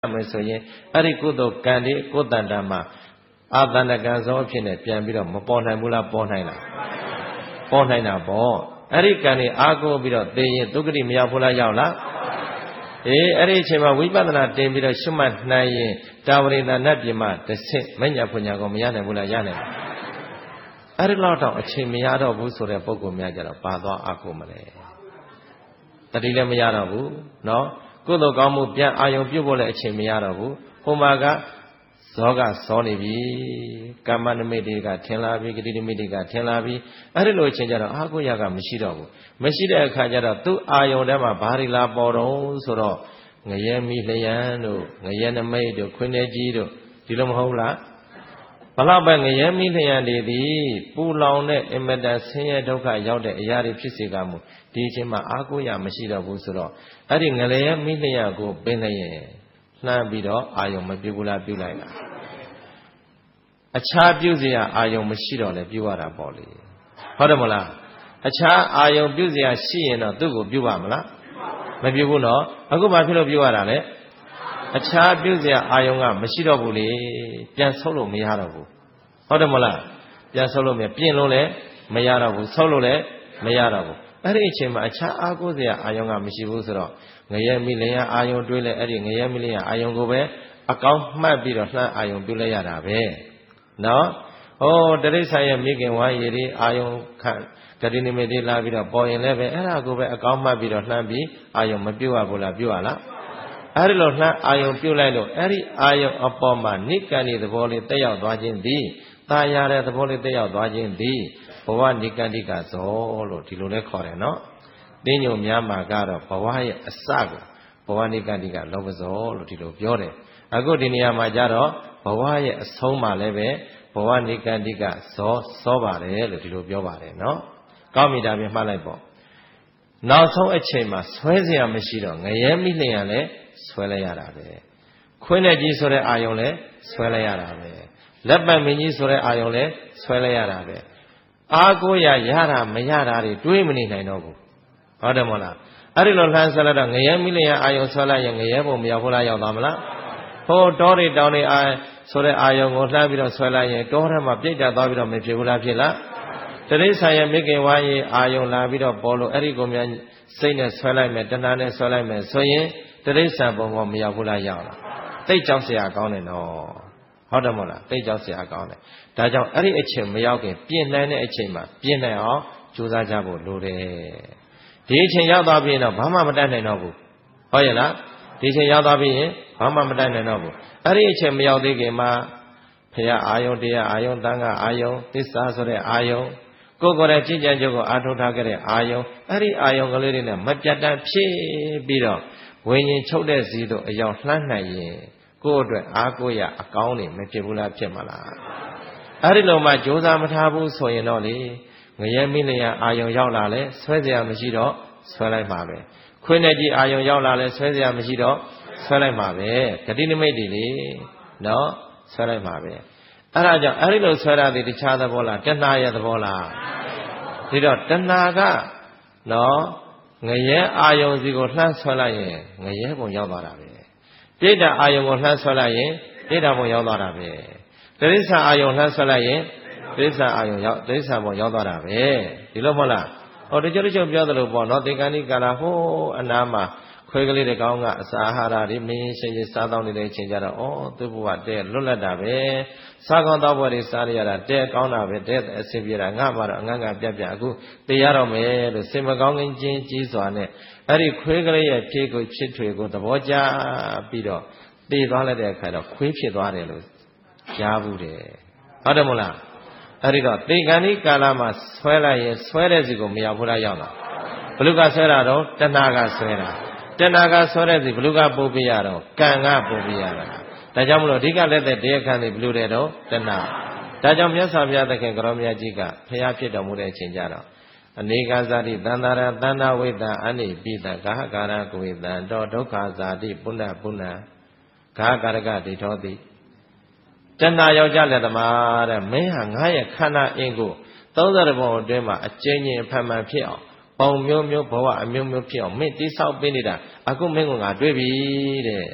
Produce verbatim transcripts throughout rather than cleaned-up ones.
မယ်ဆိုရင်အဲ့ဒီကုသိုလ်ကံဒီကိုယ်တန်တမှာအာတန္တကံသောအဖြစ်နဲ့ပြန်ပြီးတော့မပေါ်နိုင်ဘူးလားပေါ်နိုင်လားပေါ်နိုင်တာပေါ့အဲ့ဒီကံဒီအားကိုးပြီးတော့သိရင်ဒုက္ခတိမရောက်ဘူးလားရောက်လားအေးအဲ့ဒီအချိန်မှာဝိပဿနာတင်ပြီးတော့ရှုမှတ်နိုင်ရင်တာဝရိတနတ်ပြမတစ်ဆင့်မညာဖွညာကိုမရနိုင်ဘူးလားရနိုင်ပါအဲ့ဒီလောက်တော့အချိန်မရတော့ဘူးဆိုတဲ့ပုံကောများကြတော့ပါသွားအားကိုးမလဲတတိလည်းမရတော့ဘူးနော်ကုသိုလ်ကောင်းမှုပြန်အာယုံပြုတ်ဖို့လည်းအချိန်မရတော့ဘူးဟိုမှာကဇောကဇောနေပြီကာမနမိတ်တွေကထင်လာပြီဂတိနမိတ်တွေကထင်လာပြီအဲ့ဒီလိုအချိန်ကျတော့အာကိုရကမရှိတော့ဘူးမရှိတဲ့အခါကျတော့သူ့အာယုံထဲမှာဘာတွေလာပေါ်တော့ဆိုတော့ငရဲမိလျံတို့ငရဲနမိတ်တို့ခွင်းနေကြီးတို့ဒီလိုမဟုတ်လားဘလောက်ပဲငရဲမိလျံတွေသည်ပူလောင်တဲ့အင်မတန်ဆင်းရဲဒုက္ခရောက်တဲ့အရာတွေဖြစ်စေကမူဒီအချိန်မှာအာကိုရမရှိတော့ဘူးဆိုတော့အဲ့ဒီငရဲမိလျံကိုပင်လျက်လှမ်းပြီးတော့အာယုံမပြုတ်ဘူးလားပြုတ်လိုက်လားအခြားပြုတ်เสียအာယုံမရှိတော့လဲပြုတ်ရတာပေါ့လေဟုတ်တယ်မလားအခြားအာယုံပြုတ်เสียရှိရင်တော့သူ့ကိုပြုတ်ပါမလားမပြုတ်ဘူးနော်အခုဘာဖြစ်လို့ပြုတ်ရတာလဲအခြားပြုတ်เสียအာယုံကမရှိတော့ဘူးလေပြန်ဆုပ်လို့မရတော့ဘူးဟုတ်တယ်မလားပြန်ဆုပ်လို့မရပြင်လို့လည်းမရတော့ဘူးဆုပ်လို့လည်းမရတော့ဘူးအဲ့ဒီအချိန်မှာအခြားအာကိုးเสียအာယုံကမရှိဘူးဆိုတော့ငရဲမိလျံအာယုံတွေးလဲအဲ့ဒီငရဲမိလျံအာယုံကိုပဲအကောင်းမှတ်ပြီးတော့လှမ်းအာယုံပြုလိုက်ရတာပဲနော်ဟောတရိစ္ဆာန်ရဲ့မိခင်ဝါရည်ဒီအာယုံခံဂတိနိမိတ်တွေလာပြီးတော့ပေါ်ရင်လည်းပဲအဲ့ဒါကိုပဲအကောင်းမှတ်ပြီးတော့လှမ်းပြီးအာယုံမပြုတ်ရဘူးလားပြုတ်ရလားအဲ့ဒီလိုလှမ်းအာယုံပြုတ်လိုက်လို့အဲ့ဒီအာယုံအပေါ်မှာနိကံဒီသဘောလေးတက်ရောက်သွားခြင်းသည်ตายရတဲ့သဘောလေးတက်ရောက်သွားခြင်းသည်ဘဝနိကန္တိကဇောလို့ဒီလိုလဲခေါ်တယ်နော်တင်းညိုများမှာကတော့ဘဝရဲ့အစကိုဘဝနိကန္တိကလောဘဇောလို့ဒီလိုပြောတယ်အခုဒီနေရာမှာကျတော့ဘဝရဲ့အဆုံးမှာလည်းပဲဘဝနိကန္တိကဇောစောပါတယ်လို့ဒီလိုပြောပါတယ်နော်ကောင်းပြီဒါပြင်မှတ်လိုက်ပေါ့နောက်ဆုံးအချိန်မှာဆွဲเสียမရှိတော့ငရဲမိလျံလည်းဆွဲလိုက်ရတာပဲခွင်းနဲ့ကြီးဆိုတဲ့အာယုံလည်းဆွဲလိုက်ရတာပဲလက်ပတ်မင်းကြီးဆိုတဲ့အာယုံလည်းဆွဲလိုက်ရတာပဲအာကိုရရတာမရတာတွေတွေးမနေနိုင်တော့ဘူးဟုတ်တယ်မဟုတ်လားအဲ့ဒီလိုလှမ်းဆွဲလိုက်တော့ငရဲမိလျံအာယုံဆွဲလိုက်ရင်ငရဲဘုံမရောက်ဘူးလားရောက်သွားမလားဟိုတောတွေတောင်တွေအာဆိုတဲ့အာယုံကိုလှမ်းပြီးတော့ဆွဲလိုက်ရင်တောထဲမှာပြိတ္တာသွားပြီးတော့မဖြစ်ဘူးလားဖြစ်လားတရိစ္ဆာန်ရဲ့မိခင်ဝါရေးအာယုံလာပြီးတော့ပေါ်လို့အဲ့ဒီကိုများစိတ်နဲ့ဆွဲလိုက်မယ်တဏှာနဲ့ဆွဲလိုက်မယ်ဆိုရင်တရိစ္ဆာန်ဘုံကမရောက်ဘူးလားရောက်လားသိကြောက်เสียကောင်းတယ်နော်ဟုတ်တယ်မဟုတ်လားသိကြောက်เสียကောင်းတယ်ဒါကြောင့်အဲ့ဒီအချိန်မရောက်ခင်ပြင်နိုင်တဲ့အချိန်မှာပြင်နိုင်အောင်ကြိုးစားကြဖို့လိုတယ်ဒီအချိန်ရောက်သွားပြီတော့ဘာမှမတတ်နိုင်တော့ဘူးဟုတ်ရဲ့လားဒီအချိန်ရောက်သွားပြီရင်ဘာမှမတတ်နိုင်တော့ဘူးအဲ့ဒီအချိန်မရောက်သေးခင်မှာဖရာအာယုံတရားအာယုံတန်ခါအာယုံသစ္စာဆိုတဲ့အာယုံကိုယ်ကိုယ်ရဲ့ကြည်ကြံကြုတ်ကိုအာထုတ်ထားခဲ့တဲ့အာယုံအဲ့ဒီအာယုံကလေးတွေနဲ့မပြတ်တမ်းဖြစ်ပြီးတော့ဝိညာဉ်ချုပ်တဲ့စီတို့အယောင်လှမ်းနိုင်ရင်ကိုယ့်အတွက်အားကိုးရအကောင်းနေမဖြစ်ဘူးလားဖြစ်မလားအဲ့ဒီလိုမှကြိုးစားမထားဘူးဆိုရင်တော့လေငရဲမိလျံအာယုံရောက်လာလဲဆွဲเสียမရှိတော့ဆွဲလိုက်ပါပဲခွင်းနဲ့ကြီးအာယုံရောက်လာလဲဆွဲเสียမရှိတော့ဆွဲလိုက်ပါပဲဂတိနမိတ်တွေလေနော်ဆွဲလိုက်ပါပဲအဲ့ဒါကြောင့်အဲ့ဒီလိုဆွဲရသည်တခြားသဘောလားတဏှာရဲ့သဘောလားဒီတော့တဏှာကနော်ငရဲအာယုံစီကိုလှမ်းဆွဲလိုက်ရင်ငရဲပုံရောက်သွားတာပဲပြိတ္တာအာယုံကိုလှမ်းဆွဲလိုက်ရင်ပြိတ္တာပုံရောက်သွားတာပဲတရိစ္ဆာန်အာယုံလှမ်းဆွဲလိုက်ရင်တရိစ္ဆာန်အာယုံရောက်တရိစ္ဆာန်ပုံရောက်သွားတာပဲဒီလိုမဟုတ်လားဟောတချို့တချို့ပြောသလိုပေါ့နော်သင်္ကန်းဒီကာလာဟိုးအနာမှာခွဲကလေးတွေကောင်းကအစာအာဟာရတွေမင်းရှိရှိစားတော့နေတဲ့အချိန်ကျတော့ဩသူ့ဘဝတဲ့လွတ်လပ်တာပဲစားကောင်းတော့ဘဝတွေစားရတာတဲ့ကောင်းတာပဲတဲ့အဆင်ပြေတာငါမှတော့အငန်းငါပြက်ပြက်အခုတရားတော့မယ်လို့စင်မကောင်းခြင်းချင်းကြီးစွာနဲ့အဲ့ဒီခွေးကလေးရဲ့ဖြစ်ကိုချစ်ထွေကိုသဘောကျပြီးတော့တည်သွားလိုက်တဲ့အခါတော့ခွေးဖြစ်သွားတယ်လို့ကြားဘူးတယ်ဟုတ်တယ်မို့လားအဲ့ဒီတော့သင်္ကန်းဒီကာလမှာဆွဲလိုက်ရင်ဆွဲတဲ့စီကိုမရောက်ဘူးလားရောက်လားဘလူကဆွဲတာတော့တဏှာကဆွဲတာတဏှာကဆွဲတဲ့စီဘလူကပုတ်ပြရတော့ကံကပုတ်ပြရတာဒါကြောင့်မလို့အဓိကလက်တဲ့တရားခံတွေဘလူတဲ့တော့တဏှာဒါကြောင့်မြတ်စွာဘုရားသခင်ကရောမြတ်ကြီးကဖျားဖြစ်တော်မူတဲ့အချိန်ကြတော့အနေကဇာတိတန္တာရတန္တာဝိတ္တအနိပိတဂဟကာရကဝိတံတောဒုက္ခဇာတိပုဏ္ဏပုဏ္ဏဂဟကာရကဒိဋ္ဌောတိတဏှာယောက်ျားလက်သမားတဲ့မင်းဟာငါရဲ့ခန္ဓာအင်းကိုသုံးဆယ်ဘုံအတွင်းမှာအကျဉ်းချင်းအဖန်မှန်ဖြစ်အောင်ပုံမျိုးမျိုးဘဝအမျိုးမျိုးဖြစ်အောင်မင်းတိဆောက်ပေးနေတာအခုမင်းကငါတွေ့ပြီတဲ့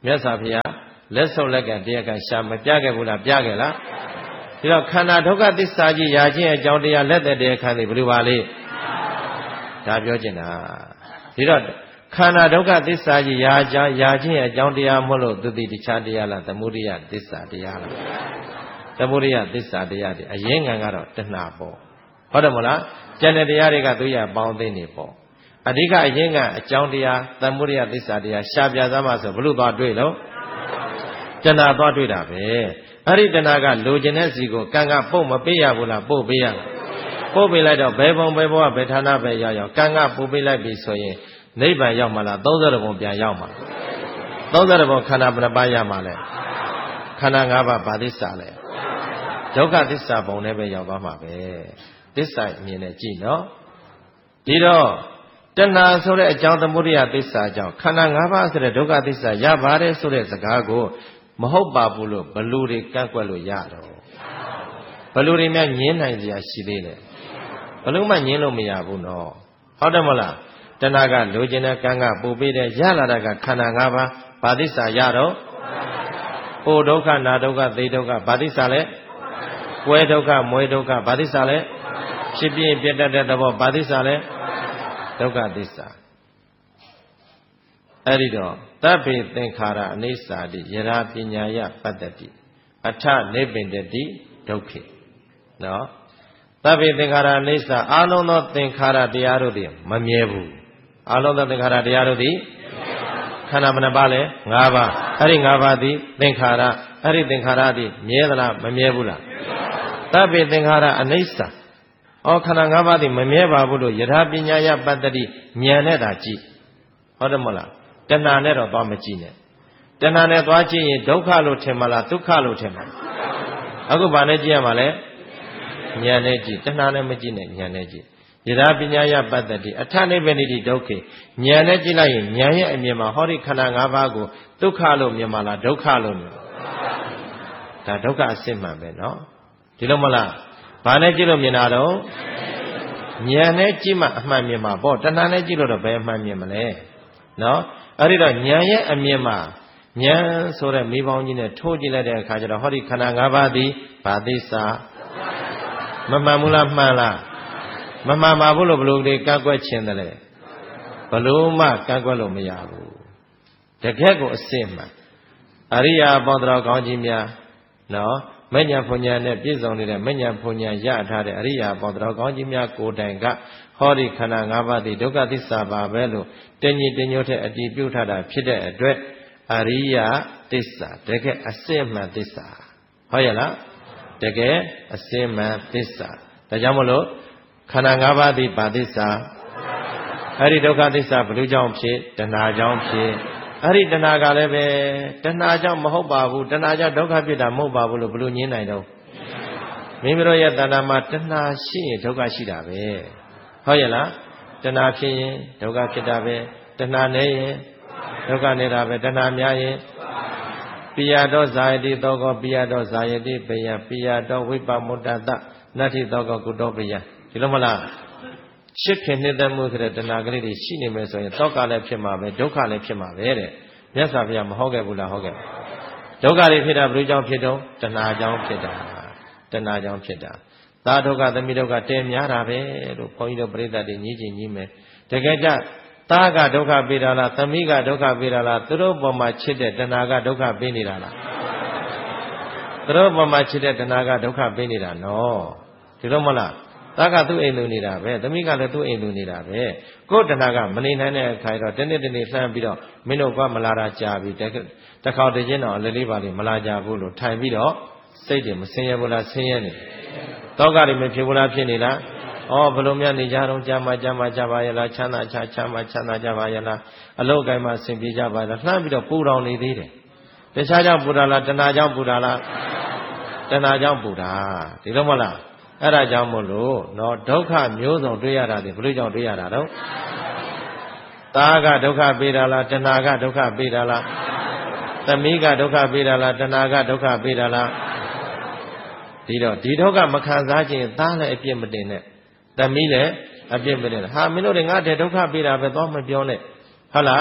မြတ်စွာဘုရားလက်ဆုပ်လက်ကတရားကရှာမပြခဲ့ဘူးလားပြခဲ့လားဒီတော့ခန္ဓာဒုက္ခသစ္စာကြီးရာခြင်းအကြောင်းတရားလက်သက်တရားခံသည်ဘယ်လိုပါလဲဒါပြောချင်တာဒီတော့ခန္ဓာဒုက္ခသစ္စာကြီးရာကြရာခြင်းအကြောင်းတရားမဟုတ်လို့သူတိတခြားတရားလားသမုဒိယသစ္စာတရားလားသမုဒိယသစ္စာတရားတွေအရင်ငံကတော့တဏှာပေါ့ဟုတ်တယ်မလားကျန်တဲ့တရားတွေကသူရပေါင်းသိနေပေါ့အဓိကအရင်ကအကြောင်းတရားသမုဒိယသစ္စာတရားရှားပြသားမှဆိုဘလို့သွားတွေ့လို့တဏှာသွားတွေ့တာပဲအဲ့ဒီတဏှာကလိုချင်တဲ့စီကိုကံကပုတ်မပေးရဘူးလားပုတ်ပေးရလားပုတ်ပေးလိုက်တော့ဘယ်ဘုံဘယ်ဘဝဘယ်ဌာနပဲရောက်ရောက်ကံကပုတ်ပေးလိုက်ပြီဆိုရင်နိဗ္ဗာန်ရောက်မှာလားသုံးဆယ်ဘုံပြန်ရောက်မှာသုံးဆယ်ဘုံခန္ဓာဘယ်နှပါးရမှာလဲခန္ဓာ၅ပါးဘာသစ္စာလဲဒုက္ခသစ္စာဘုံနဲ့ပဲရောက်သွားမှာပဲသစ္စာအမြင်နဲ့ကြည့်နော်ဒီတော့တဏှာဆိုတဲ့အကြောင်းသမုဒိယသစ္စာကြောင့်ခန္ဓာ၅ပါးဆိုတဲ့ဒုက္ခသစ္စာရပါတယ်ဆိုတဲ့စကားကိုမဟုတ်ပါဘူးလို့ဘလူတွေကန့်ကွက်လို့ရတော့ဘလူတွေများငင်းနိုင်စရာရှိသေးတယ်ဘလူမှငင်းလို့မရဘူးနော်ဟုတ်တယ်မလားတဏှာကလိုချင်တဲ့ကံကပူပေးတဲ့ရလာတာကခန္ဓာ၅ပါးဘာသစ္စာရတော့ဟိုဒုက္ခနာဒုက္ခသေဒုက္ခဘာသစ္စာလဲကွဲဒုက္ခမွဲဒုက္ခဘာသစ္စာလဲဖြစ်ပြင်းပြတ်တတ်တဲ့သဘောဘာသစ္စာလဲဒုက္ခသစ္စာအဲ့ဒီတော့သဗ္ဗေသင်္ခါရအနိစ္စတိယရာပညာယပတ္တတိအထနိဗ္ဗိန္ဒတိဒုက္ခေနော်သဗ္ဗေသင်္ခါရအနိစ္စအာလုံးသောသင်္ခါရတရားတို့သည်မမြဲဘူးအာလုံးသောသင်္ခါရတရားတို့သည်ခန္ဓာဘယ်နှပါးလဲ၅ပါးအဲ့ဒီ၅ပါးသည်သင်္ခါရအဲ့ဒီသင်္ခါရသည်မြဲသလားမမြဲဘူးလားသဗ္ဗေသင်္ခါရအနိစ္စဩခန္ဓာ၅ပါးသည်မမြဲပါဘူးလို့ယထာပညာယပတ္တတိဉာဏ်နဲ့သာကြည့်ဟုတ်တယ်မလားတဏှာနဲ့တော့သွားမကြည့်နဲ့တဏှာနဲ့သွားကြည့်ရင်ဒုက္ခလို့ထင်မလားဒုက္ခလို့ထင်မလားအခုဘာနဲ့ကြည့်ရမှာလဲဉာဏ်နဲ့ကြည့်တဏှာနဲ့မကြည့်နဲ့ဉာဏ်နဲ့ကြည့်ယထာပညာယပတ္တတိအထနိဗ္ဗာန်တိဒုက္ခေဉာဏ်နဲ့ကြည့်လိုက်ရင်ဉာဏ်ရဲ့အမြင်မှာဟောဒီခန္ဓာ၅ပါးကိုဒုက္ခလို့မြင်မလားဒုက္ခလို့မြင်ဒါဒုက္ခအစစ်မှန်ပဲနော်ဒီလိုမလားဘာနဲ့ကြည့်လို့မြင်တာတော့ဉာဏ်နဲ့ကြည့်မှအမှန်မြင်မှာပေါ့တဏှာနဲ့ကြည့်လို့တော့ဘယ်အမှန်မြင်မလဲနော်အဲ့ဒီတော့ဉာဏ်ရဲ့အမြင်မှာဉာဏ်ဆိုတဲ့မိပေါင်းကြီးနဲ့ထိုးကြည့်လိုက်တဲ့အခါကျတော့ဟောဒီခန္ဓာ၅ပါးသည်ဘာသစ္စာမမှန်ဘူးလားမှန်လားမမှန်ပါဘူးလို့ဘလို့ဒီကန့်ကွက်ခြင်းတယ်လေဘလို့မှကန့်ကွက်လို့မရဘူးတကယ့်ကိုအစစ်မှန်အရိယာပေါင်းတော်ကောင်းကြီးများနော်မဉ္ဇဉ်ဖွညာနဲ့ပြည့်စုံနေတဲ့မဉ္ဇဉ်ဖွညာရထားတဲ့အရိယာပေါင်းတော်ကောင်းကြီးများကိုယ်တိုင်ကဟောဒီခန္ဓာ၅ပါးသည်ဒုက္ခသစ္စာပါပဲလို့တင်ကြီးတင်ညို့တဲ့အတည်ပြုထားတာဖြစ်တဲ့အတွက်အရိယသစ္စာတကယ်အစစ်မှန်သစ္စာဟုတ်ရဲ့လားတကယ်အစစ်မှန်သစ္စာဒါကြောင့်မလို့ခန္ဓာ၅ပါးသည်ဘာသစ္စာအဲ့ဒီဒုက္ခသစ္စာဘယ်လိုကြောင့်ဖြစ်တဏှာကြောင့်ဖြစ်အဲ့ဒီတဏှာကလည်းပဲတဏှာကြောင့်မဟုတ်ပါဘူးတဏှာကြောင့်ဒုက္ခဖြစ်တာမဟုတ်ပါဘူးလို့ဘယ်လိုညင်းနိုင်တော့မိမိတို့ရဲ့တဏှာမှာတဏှာရှိရင်ဒုက္ခရှိတာပဲဟုတ်ရဲ့လားတဏှာဖြစ်ရင်ဒုက္ခဖြစ်တာပဲတဏှာနေရင်ဒုက္ခနေတာပဲတဏှာများရင်ပိယတောဇာယတိသောကောပိယတောဇာယတိပိယပိယတောဝိပမုတ္တတနတ္ထိသောကောကုတောပိယဒီလိုမလားရှစ်ခင်နှစ်သက်မှုဆိုတဲ့တဏှာကလေးတွေရှိနေမယ်ဆိုရင်တောကလည်းဖြစ်မှာပဲဒုက္ခလည်းဖြစ်မှာပဲတဲ့မြတ်စွာဘုရားမဟုတ်ခဲ့ဘူးလားဟုတ်ခဲ့ဒုက္ခတွေဖြစ်တာဘယ်လိုကြောင့်ဖြစ်တော့တဏှာကြောင့်ဖြစ်တာတဏှာကြောင့်ဖြစ်တာသာဒုက္ခသမီဒုက္ခတဲများတာပဲလို့ဘုန်းကြီးတို့ပြိဿတွေညီးချင်းညီးမယ်တကယ်ကြသားကဒုက္ခပေးတာလားသမီးကဒုက္ခပေးတာလားသူတို့ပေါ်မှာချစ်တဲ့တဏှာကဒုက္ခပေးနေတာလားသူတို့ပေါ်မှာချစ်တဲ့တဏှာကဒုက္ခပေးနေတာနော်ဒီလိုမလားသားကသူ့အိမ်လူနေတာပဲသမီးကလည်းသူ့အိမ်လူနေတာပဲကိုယ်တဏှာကမနေနိုင်တဲ့အခါတော့တနေ့တနေ့လှမ်းပြီးတော့မင်းတို့ကမလာတာကြာပြီတခါတည်းချင်းတော့လေးလေးပါလေးမလာကြဘူးလို့ထိုင်ပြီးတော့စိတ်တွေမဆင်းရဲဘူးလားဆင်းရဲနေတောကတွေမဖြစ်ဘူးလားဖြစ်နေလားဩဘယ်လိုများနေကြတော့ကြာမှကြာမှကြာပါရဲ့လားချမ်းသာချချမ်းမှချမ်းသာကြပါရဲ့လားအလုတ်ကိုင်းမှဆင်ပြေကြပါလားလှမ်းပြီးတော့ပူတော်နေသေးတယ်တခြားကြောင့်ပူတာလားတဏှာကြောင့်ပူတာလားတဏှာကြောင့်ပူတာဒီလိုမလားအဲ့ဒါကြောင့်မို့လို့နော်ဒုက္ခမျိုးစုံတွေ့ရတာဒီဘယ်လိုကြောင့်တွေ့ရတာတော့သားကဒုက္ခပေးတာလားတဏှာကဒုက္ခပေးတာလားသမီးကဒုက္ခပေးတာလားတဏှာကဒုက္ခပေးတာလားဒီတော့ဒီဒုက္ခမခံစားခြင်းသားလည်းအပြစ်မတင်နဲ့သမီးလည်းအပြစ်မတင်နဲ့ဟာမင်းတို့တွေငါတဲ့ဒုက္ခပေးတာပဲသွားမပြောနဲ့ဟုတ်လား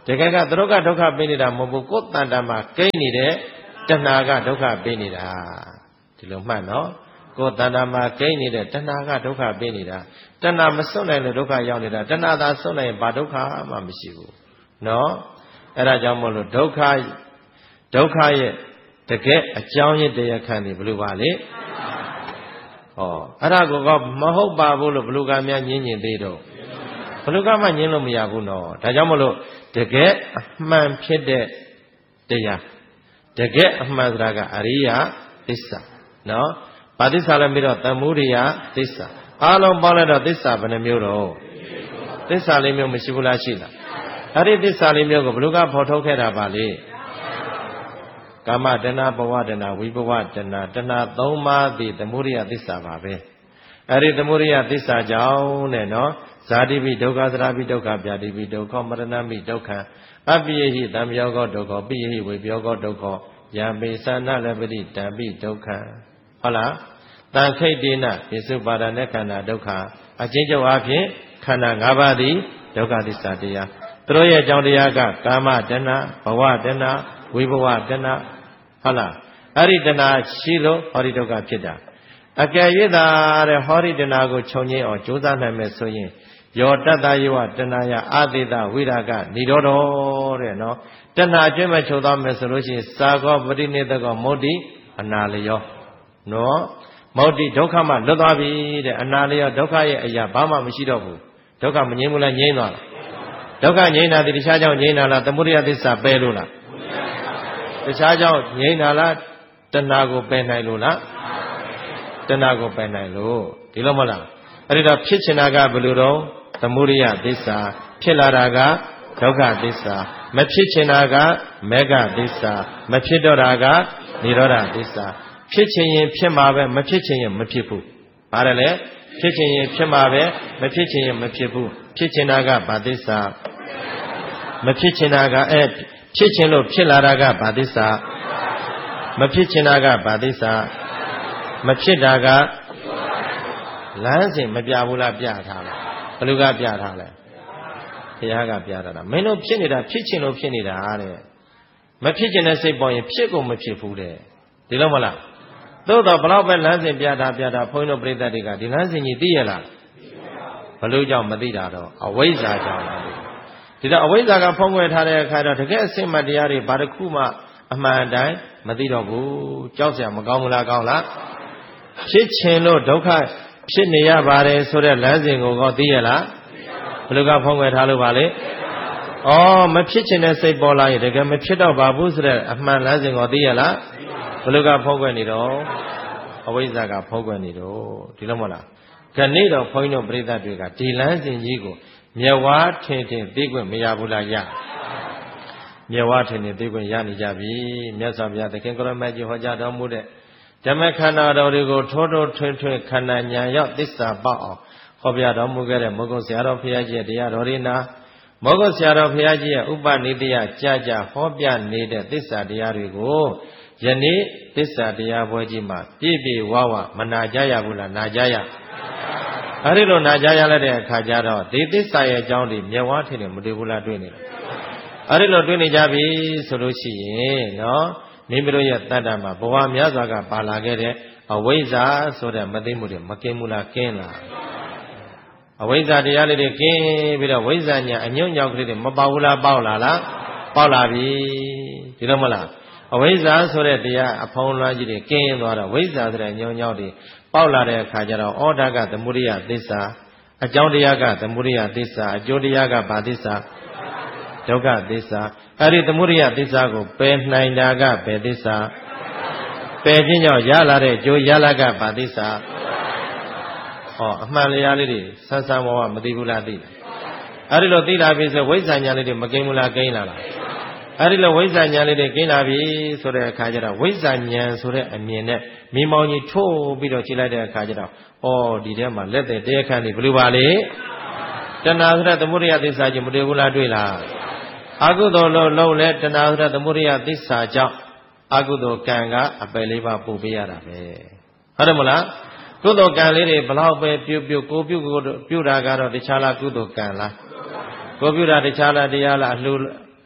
တကယ်ကသူတို့ကဒုက္ခပေးနေတာမဟုတ်ဘူးကိုယ်တန်တာမှာကိန်းနေတဲ့တဏှာကဒုက္ခပေးနေတာဒီလိုမှတ်နော်ကိုယ်တန်တာမှာကိန်းနေတဲ့တဏှာကဒုက္ခပေးနေတာတဏှာမစွန့်နိုင်လို့ဒုက္ခရောက်နေတာတဏှာသာစွန့်နိုင်ရင်ဘာဒုက္ခမှမရှိဘူးနော်အဲ့ဒါကြောင့်မို့လို့ဒုက္ခဒုက္ခရဲ့တကယ်အကြောင်းရင်းတရားခံနေဘလို့ပါလေဟောအဲ့ဒါကိုကမဟုတ်ပါဘူးလို့ဘလို့ကများညင်းညင်သေးတော့ဘလို့ကမှညင်းလို့မရဘူးနော်ဒါကြောင့်မလို့တကယ်အမှန်ဖြစ်တဲ့တရားတကယ်အမှန်ဆိုတာကအရိယသစ္စာနော်ဘာသစ္စာလဲပြီးတော့သမုဒိယသစ္စာအားလုံးပေါင်းလိုက်တော့သစ္စာဘယ်နှမျိုးတော့သစ္စာလေးမျိုးမရှိဘူးလားရှိလားအဲ့ဒီသစ္စာလေးမျိုးကိုဘလို့ကဖော်ထုတ်ခဲ့တာပါလေကာမတဏဘဝတဏဝိဘဝတဏတဏသုံးပါးသည်သမုဒိယသစ္စာပါပဲအဲ့ဒီသမုဒိယသစ္စာကြောင့်နဲ့နော်ဇာတိပိဒုက္ခသရပိဒုက္ခဗျာတိပိဒုက္ခမရဏမိဒုက္ခအပိယဟိတံယောဂဒုက္ခပိယဟိဝေပြောဂဒုက္ခယံပိသနာလပတိတံပိဒုက္ခဟုတ်လားတန်ခိတ်တိနပိစုပါဒနဲ့ခန္ဓာဒုက္ခအချင်းချုပ်အဖြစ်ခန္ဓာ၅ပါးသည်ဒုက္ခသစ္စာတရားသူတို့ရဲ့အကြောင်းတရားကကာမတဏဘဝတဏဝိဘဝတဏဟုတ်လားအဲ့ဒီတဏရှိလို့ဟောဒီဒုက္ခဖြစ်တာအကယ်၍သာတဲ့ဟောဒီတဏကိုခြုံငင်းအောင်ကြိုးစားနိုင်မယ်ဆိုရင်ယောတတ္တယေဝတဏယအာတိတဝိရာဂနိရောဓတဲ့နော်တဏအကျွမ်းမဲ့ချုပ်သွားမယ်ဆိုလို့ရှိရင်သာကောပရိနိသကောမုဒ္တိအနာလယောနော်မုဒ္တိဒုက္ခမှလွတ်သွားပြီတဲ့အနာလယောဒုက္ခရဲ့အရာဘာမှမရှိတော့ဘူးဒုက္ခမငြိမ်းဘူးလားငြိမ်းသွားလားဒုက္ခငြိမ်းတာဒီတခြားကြောင့်ငြိမ်းတာလားသမုဒိယသစ္စာပယ်လို့လားတခြားကြောင့်ငြိမ်းတာလားတဏကိုပယ်နိုင်လို့လားတဏကိုပယ်နိုင်လို့ဒီလိုမဟုတ်လားအဲ့ဒီတော့ဖြစ်ချင်တာကဘယ်လိုတော့သမုဒိယသစ္စာဖြစ်လာတာကဒုက္ခသစ္စာမဖြစ်ချင်တာကမေဃသစ္စာမဖြစ်တော့တာကនិရောဓသစ္စာဖြစ်ချင်ရင်ဖြစ်မှာပဲမဖြစ်ချင်ရင်မဖြစ်ဘူးဘာလဲလဲဖြစ်ချင်ရင်ဖြစ်မှာပဲမဖြစ်ချင်ရင်မဖြစ်ဘူးဖြစ်ချင်တာကဘာသစ္စာမဖြစ်ချင်တာကအဲဖြစ်ချင်လို့ဖြစ်လာတာကဘာသစ္စာမဖြစ်ချင်တာကဘာသစ္စာမဖြစ်တာကလမ်းစဉ်မပြဘူးလားပြထားလားဘယ်လိုကပြထားလဲဘုရားကပြထားတာမင်းတို့ဖြစ်နေတာဖြစ်ချင်လို့ဖြစ်နေတာတဲ့မဖြစ်ချင်တဲ့စိတ်ပေါ်ရင်ဖြစ်ကုန်မဖြစ်ဘူးတဲ့ဒီလိုမလားသို့တော့ဘလောက်ပဲလမ်းစဉ်ပြထားပြထားဘုန်းကြီးတို့ပြိဿတွေကဒီလမ်းစဉ်ကြီးသိရလားဘယ်လိုကြောင့်မသိတာတော့အဝိဇ္ဇာကြောင့်ဒီတော့အဝိဇ္ဇာကဖုံးကွယ်ထားတဲ့အခါတော့တကယ်အစစ်မှတ်တရားတွေဘာတစ်ခုမှအမှန်တိုင်းမသိတော့ဘူးကြောက်စရာမကောင်းဘူးလားကောင်းလားဖြစ်ချင်လို့ဒုက္ခဖြစ်နေရပါတယ်ဆိုတဲ့လမ်းစဉ်ကိုကောသိရလားဘယ်လိုကဖုံးကွယ်ထားလို့ပါလဲဩမဖြစ်ချင်တဲ့စိတ်ပေါ်လာရင်တကယ်မဖြစ်တော့ပါဘူးဆိုတဲ့အမှန်လမ်းစဉ်ကိုသိရလားဘယ်လိုကဖုံးကွယ်နေတော့အဝိဇ္ဇာကဖုံးကွယ်နေတော့ဒီလိုမဟုတ်လားခဏိတော့ဘုန်းကြီးတို့ပြိဿတွေကဒီလမ်းစဉ်ကြီးကိုမြတ်ဝါထင်ထင်သိခွင့်မရဘူးလားရမြတ်ဝါထင်ထင်သိခွင့်ရနေကြပြီမြတ်စွာဘုရားသခင်ကိုရမကြီးဟောကြားတော်မူတဲ့ဓမ္မခန္ဓာတော်တွေကိုထိုးထိုးထွင်းထွင်းခန္ဓာဉာဏ်ရောက်သစ္စာပေါက်အောင်ဟောပြတော်မူခဲ့တဲ့မောဂုတ်ဆရာတော်ဘုရားကြီးရဲ့တရားတော်တွေနာမောဂုတ်ဆရာတော်ဘုရားကြီးရဲ့ဥပနိတယကြာကြာဟောပြနေတဲ့သစ္စာတရားတွေကိုယနေ့သစ္စာတရားပွဲကြီးမှာပြည့်ပြည့်ဝဝမနာကြရဘူးလားနာကြရအဲ့ဒီလိုနာကြရလိုက်တဲ့အခါကျတော့ဒီသစ္စာရဲ့အကြောင်းတွေမျက်ဝါးထင်တယ်မတွေ့ဘူးလားတွေ့နေလားအဲ့ဒီလိုတွေ့နေကြပြီဆိုလို့ရှိရင်နော်မိမိတို့ရဲ့တတ္တမှာဘဝများစွာကပါလာခဲ့တဲ့အဝိဇ္ဇာဆိုတဲ့မသိမှုတွေမကင်းဘူးလားကင်းလားအဝိဇ္ဇာတရားလေးတွေကင်းပြီးတော့ဝိဇ္ဇာညာအညွန့်ညောက်ကလေးတွေမပေါဘူးလားပေါလာလားပေါလာပြီဒီလိုမလားအဝိဇ္ဇာဆိုတဲ့တရားအဖုံးလွှမ်းကြီးတွေကင်းသွားတော့ဝိဇ္ဇာဆိုတဲ့ညွန့်ညောက်တွေပေါလာတဲ့အခါကျတော့ဩဒါကသမုဒိယသစ္စာအကြောင်းတရားကသမုဒိယသစ္စာအကျိုးတရားကဘာသစ္စာဒုက္ခသစ္စာအဲ့ဒီသမုဒိယသစ္စာကိုပယ်နိုင်တာကဘယ်သစ္စာပယ်ခြင်းကြောင့်ရလာတဲ့ကျိုးရလာကဘာသစ္စာဟောအမှန်တရားလေးတွေဆန်းဆန်းဝဝမသိဘူးလားသိလားအဲ့ဒီလိုသိလာပြီဆိုဝိဇ္ဇာညာလေးတွေမကိန်းဘူးလားကိန်းလာလားအဲ့ဒီလိုဝိဇ္ဇာညာလေးတွေကိန်းလာပြီဆိုတဲ့အခါကျတော့ဝိဇ္ဇာညာဆိုတဲ့အမြင်နဲ့မိမောင်ကြီးထိုးပြီးတော့ကြည့်လိုက်တဲ့အခါကျတော့ဩဒီထဲမှာလက်တဲ့တရားခံတွေဘယ်လိုပါလဲတဏှာဆိုတဲ့သမုဒိယသစ္စာကြီးမတွေ့ဘူးလားတွေ့လားအကုသိုလ်လို့လုံးလဲတဏှာဆိုတဲ့သမုဒိယသစ္စာကြောင့်အကုသိုလ်ကံကအပယ်လေးပါပို့ပေးရတာပဲဟုတ်တယ်မလားကုသိုလ်ကံလေးတွေဘလောက်ပဲပြုတ်ပြုတ်ကိုပြုတ်ကိုပြုတ်တာကတော့တခြားလားကုသိုလ်ကံလားကိုပြုတ်တာတခြားလားတရားလားအလှ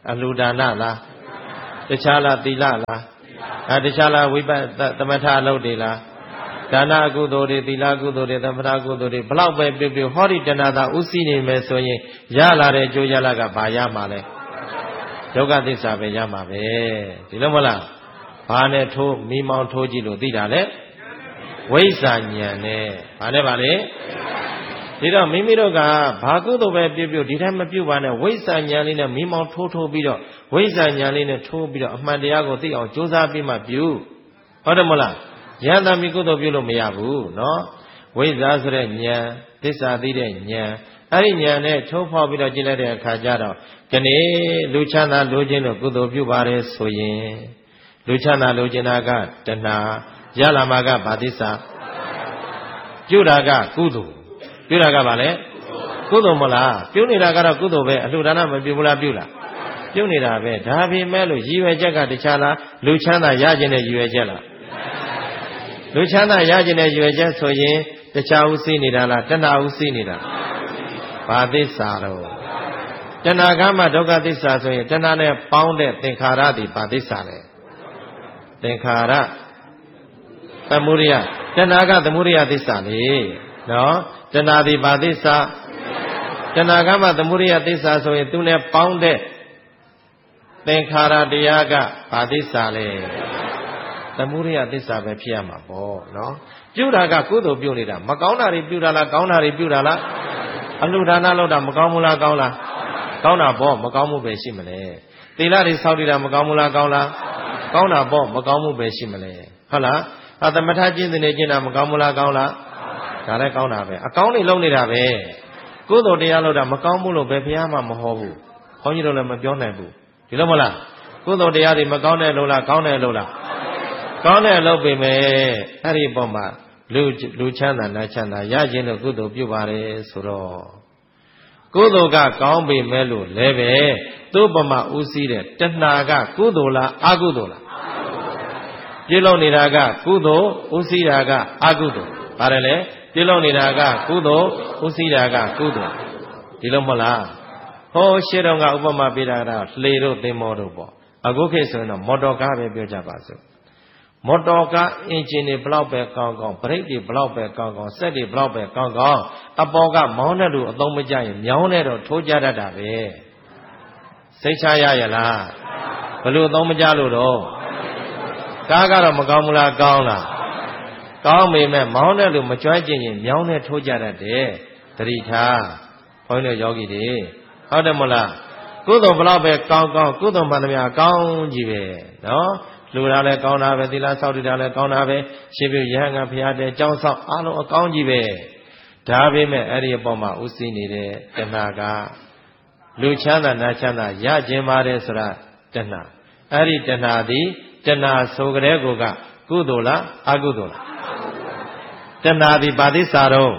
အလှူဒါနလားတခြားလားသီလလားအဲတခြားလားဝိပဿနာသမထအလုပ်တွေလားဒါနကုသိုလ်တွေသီလကုသိုလ်တွေသမထကုသိုလ်တွေဘလောက်ပဲပြုပြုဟောဒီတဏှာသာဥသိနေမယ်ဆိုရင်ရလာတဲ့အကျိုးရလကဘာရမှာလဲဒုက္ခသစ္စာပဲရမှာပဲဒီလိုမလားဘာနဲ့ထိုးမိမောင်းထိုးကြည့်လို့သိတာလဲဝိဇ္ဇာဉာဏ်နဲ့ဘာနဲ့ပါလဲဒီတော့မိမိတို့ကဘာကုသိုလ်ပဲပြုပြုဒီတိုင်းမပြုပါနဲ့ဝိဇ္ဇာဉာဏ်လေးနဲ့မိမောင်းထိုးထိုးပြီးတော့ဝိဇ္ဇာဉာဏ်လေးနဲ့ထိုးပြီးတော့အမှန်တရားကိုသိအောင်ကြိုးစားပြီးမှပြုဟုတ်တယ်မလားယန္တာမိကုသိုလ်ပြုလို့မရဘူးနော်ဝိဇ္ဇာဆိုတဲ့ဉာဏ်သစ္စာသိတဲ့ဉာဏ်အဲ့ဒီဉာဏ်နဲ့ထိုးဖောက်ပြီးတော့ကြည့်လိုက်တဲ့အခါကျတော့ဒီနေ့လူချမ်းသာလူချင်းတို့ကုသိုလ်ပြုပါတယ်ဆိုရင်လူချမ်းသာလူချင်းတာကတဏှာရလာမှာကဘာသစ္စာပြုတာကကုသိုလ်ပြုတာကဘာလဲကုသိုလ်မလားပြုနေတာကတော့ကုသိုလ်ပဲအလှူဒါနမပြုဘူးလားပြုလားပြုနေတာပဲဒါပေမဲ့လို့ရည်ရွယ်ချက်ကတခြားလားလူချမ်းသာရခြင်းတဲ့ရည်ရွယ်ချက်လားလူချမ်းသာရခြင်းတဲ့ရည်ရွယ်ချက်ဆိုရင်တခြားဥသိနေတာလားတဏှာဥသိနေတာဘာသစ္စာတော့တဏှာကမှဒုက္ခသစ္စာဆိုရင်တဏှာနဲ့ပေါင်းတဲ့သင်္ခါရသည်ဘာသစ္စာလဲသင်္ခါရသမုဒယတဏှာကသမုဒယသစ္စာလေနော်တဏှာသည်ဘာသစ္စာတဏှာကမှသမုဒယသစ္စာဆိုရင်သူနဲ့ပေါင်းတဲ့သင်္ခါရတရားကဘာသစ္စာလဲသမုဒယသစ္စာပဲဖြစ်ရမှာပေါ့နော်ပြုတာကကုသိုလ်ပြုနေတာမကောင်းတာတွေပြုတာလားကောင်းတာတွေပြုတာလားအလှူဒါနလုပ်တာမကောင်းဘူးလားကောင်းလားကောင်းတာပေါ့မကောင်းမှုပဲရှိမလဲသီလတွေစောင့်တည်တာမကောင်းဘူးလားကောင်းလားကောင်းတာပေါ့မကောင်းမှုပဲရှိမလဲဟုတ်လားအသမထကျင့်တဲ့ကျင့်တာမကောင်းဘူးလားကောင်းလားဒါလည်းကောင်းတာပဲအကောင်းတွေလုပ်နေတာပဲကုသိုလ်တရားလုပ်တာမကောင်းဘူးလို့ဘယ်ဘုရားမှမဟောဘူးဘုန်းကြီးတို့လည်းမပြောနိုင်ဘူးဒီလိုမလားကုသိုလ်တရားတွေမကောင်းတဲ့လို့လားကောင်းတဲ့လို့လားကောင်းတဲ့လုပ်ပေမဲ့အဲ့ဒီပုံမှာလူလူချမ်းသာနာချမ်းသာရခြင်းလို့ကုသိုလ်ပြုပါတယ်ဆိုတော့ကုသိုလ်ကကောင်းပေမဲ့လို့လည်းပဲသူ့ပမာဥစည်းတဲ့တဏှာကကုသိုလ်လားအကုသိုလ်လားပြုလုပ်နေတာကကုသိုလ်ဥစည်းတာကအကုသိုလ်ပါတယ်လေပြုလုပ်နေတာကကုသိုလ်ဥစည်းတာကကုသိုလ်ဒီလိုမလားဟောရှေ့တော့ကဥပမာပေးတာကလှေတို့သင်္ဘောတို့ပေါ့အခုခေတ်ဆိုရင်တော့မော်တော်ကားပဲပြောကြပါစို့မော်တော်ကားအင်ဂျင်တွေဘလောက်ပဲကောင်းကောင်းဘရိတ်တွေဘလောက်ပဲကောင်းကောင်းစက်တွေဘလောက်ပဲကောင်းကောင်းအပေါ်ကမောင်းတဲ့လူအသုံးမကျရင်မြောင်းတဲ့တော့ထိုးကြတတ်တာပဲစိတ်ချရရလားဘလို့အသုံးမကျလို့တော့ကားကတော့မကောင်းဘူးလားကောင်းလားကောင်းပေမဲ့မောင်းတဲ့လူမကြွကျင်ရင်မြောင်းတဲ့ထိုးကြတတ်တယ်သတိထားဘုန်းကြီးတို့ယောဂီတွေဟုတ်တယ်မလားကုသိုလ်ဘလောက်ပဲကောင်းကောင်းကုသိုလ်မှန်သမျှကောင်းကြီးပဲနော်လူတာလည်းကောင်းတာပဲသီလဆောက်တည်တာလည်းကောင်းတာပဲရှင်ပြုရဟန်းကဘုရားတဲ့ကြောင်းဆောက်အားလုံးအကောင်းကြီးပဲဒါပေမဲ့အဲ့ဒီအပေါ်မှာဥသိနေတဲ့တဏှာကလူချမ်းသာနာချမ်းသာရခြင်းပါတယ်ဆိုတာတဏှာအဲ့ဒီတဏှာသည်တဏှာဆိုကြတဲ့ကိုကကုသိုလ်လားအကုသိုလ်လားတဏှာသည်ဘာသစ္စာတော့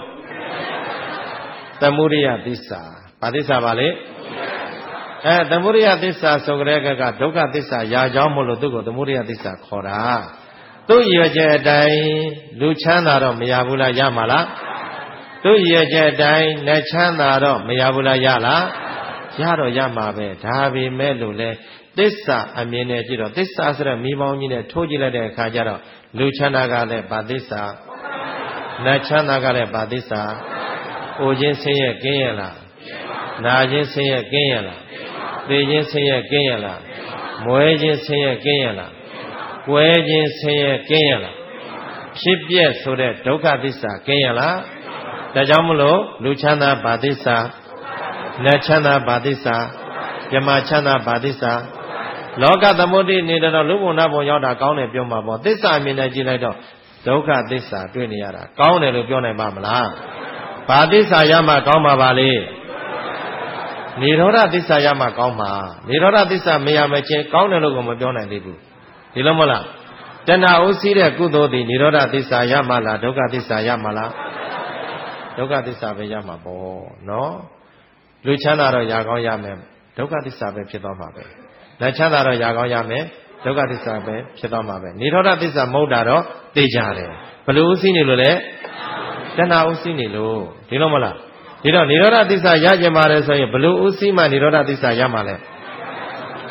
သမုဒယသစ္စာဘာသစ္စာပါလဲအဲသမုဒယသစ္စာဆိုကြတဲ့ကဒုက္ခသစ္စာရာကြောင်းမို့လို့သူ့ကိုသမုဒယသစ္စာခေါ်တာသူ့ရွယ်ချက်အတိုင်းလူချမ်းသာတော့မရဘူးလားရမှာလားသူ့ရွယ်ချက်အတိုင်းလက်ချမ်းသာတော့မရဘူးလားရလားရတော့ရမှာပဲဒါပေမဲ့လို့လဲသစ္စာအမြင်နဲ့ကြည့်တော့သစ္စာဆိုတဲ့မိပေါင်းကြီးနဲ့ထိုးကြည့်လိုက်တဲ့အခါကျတော့လူချမ်းသာကလည်းဗာသစ္စာလက်ချမ်းသာကလည်းဗာသစ္စာအိုခြင်းဆင်းရဲကင်းရလားနာခြင်းဆင်းရဲကင်းရလားသေခြင်းဆင်းရဲကင်းရလားမွဲခြင်းဆင်းရဲကင်းရလားကွဲခြင်းဆင်းရဲကင်းရလားဖြစ်ပြက်ဆိုတဲ့ဒုက္ခသစ္စာကင်းရလားဒါကြောင့်မလို့လူချမ်းသာဗာသစ္စာလက်ချမ်းသာဗာသစ္စာယမချမ်းသာဗာသစ္စာလောကသမုဒိနေတော့လူဘုံနာဘုံရောက်တာကောင်းတယ်ပြောမှာပေါ့သစ္စာအမြင်နဲ့ကြည့်လိုက်တော့ဒုက္ခသစ္စာတွေ့နေရတာကောင်းတယ်လို့ပြောနိုင်ပါမလားဗာသစ္စာရမှကောင်းမှာပါလေနိရောဓသစ္စာရမှကောင်းမှာနိရောဓသစ္စာမရမချင်းကောင်းတယ်လို့ကမပြောနိုင်သေးဘူးဒီလိုမဟုတ်လားတဏှာဥသိတဲ့ကုသိုလ်သည်နိရောဓသစ္စာရမှလားဒုက္ခသစ္စာရမှလားဒုက္ခသစ္စာပဲရမှာပေါ့နော်လူချမ်းသာတော့ຢာကောင်းရမယ်ဒုက္ခသစ္စာပဲဖြစ်သွားမှာပဲလက်ချမ်းသာတော့ຢာကောင်းရမယ်ဒုက္ခသစ္စာပဲဖြစ်သွားမှာပဲနိရောဓသစ္စာမဟုတ်တာတော့သိကြတယ်ဘယ်လိုဥသိနေလို့လဲတဏှာဥသိနေလို့ဒီလိုမလားဒီတော့နိရောဓသစ္စာရကြမှာလဲဆိုရင်ဘလို့ဥသိမှနိရောဓသစ္စာရမှာလဲ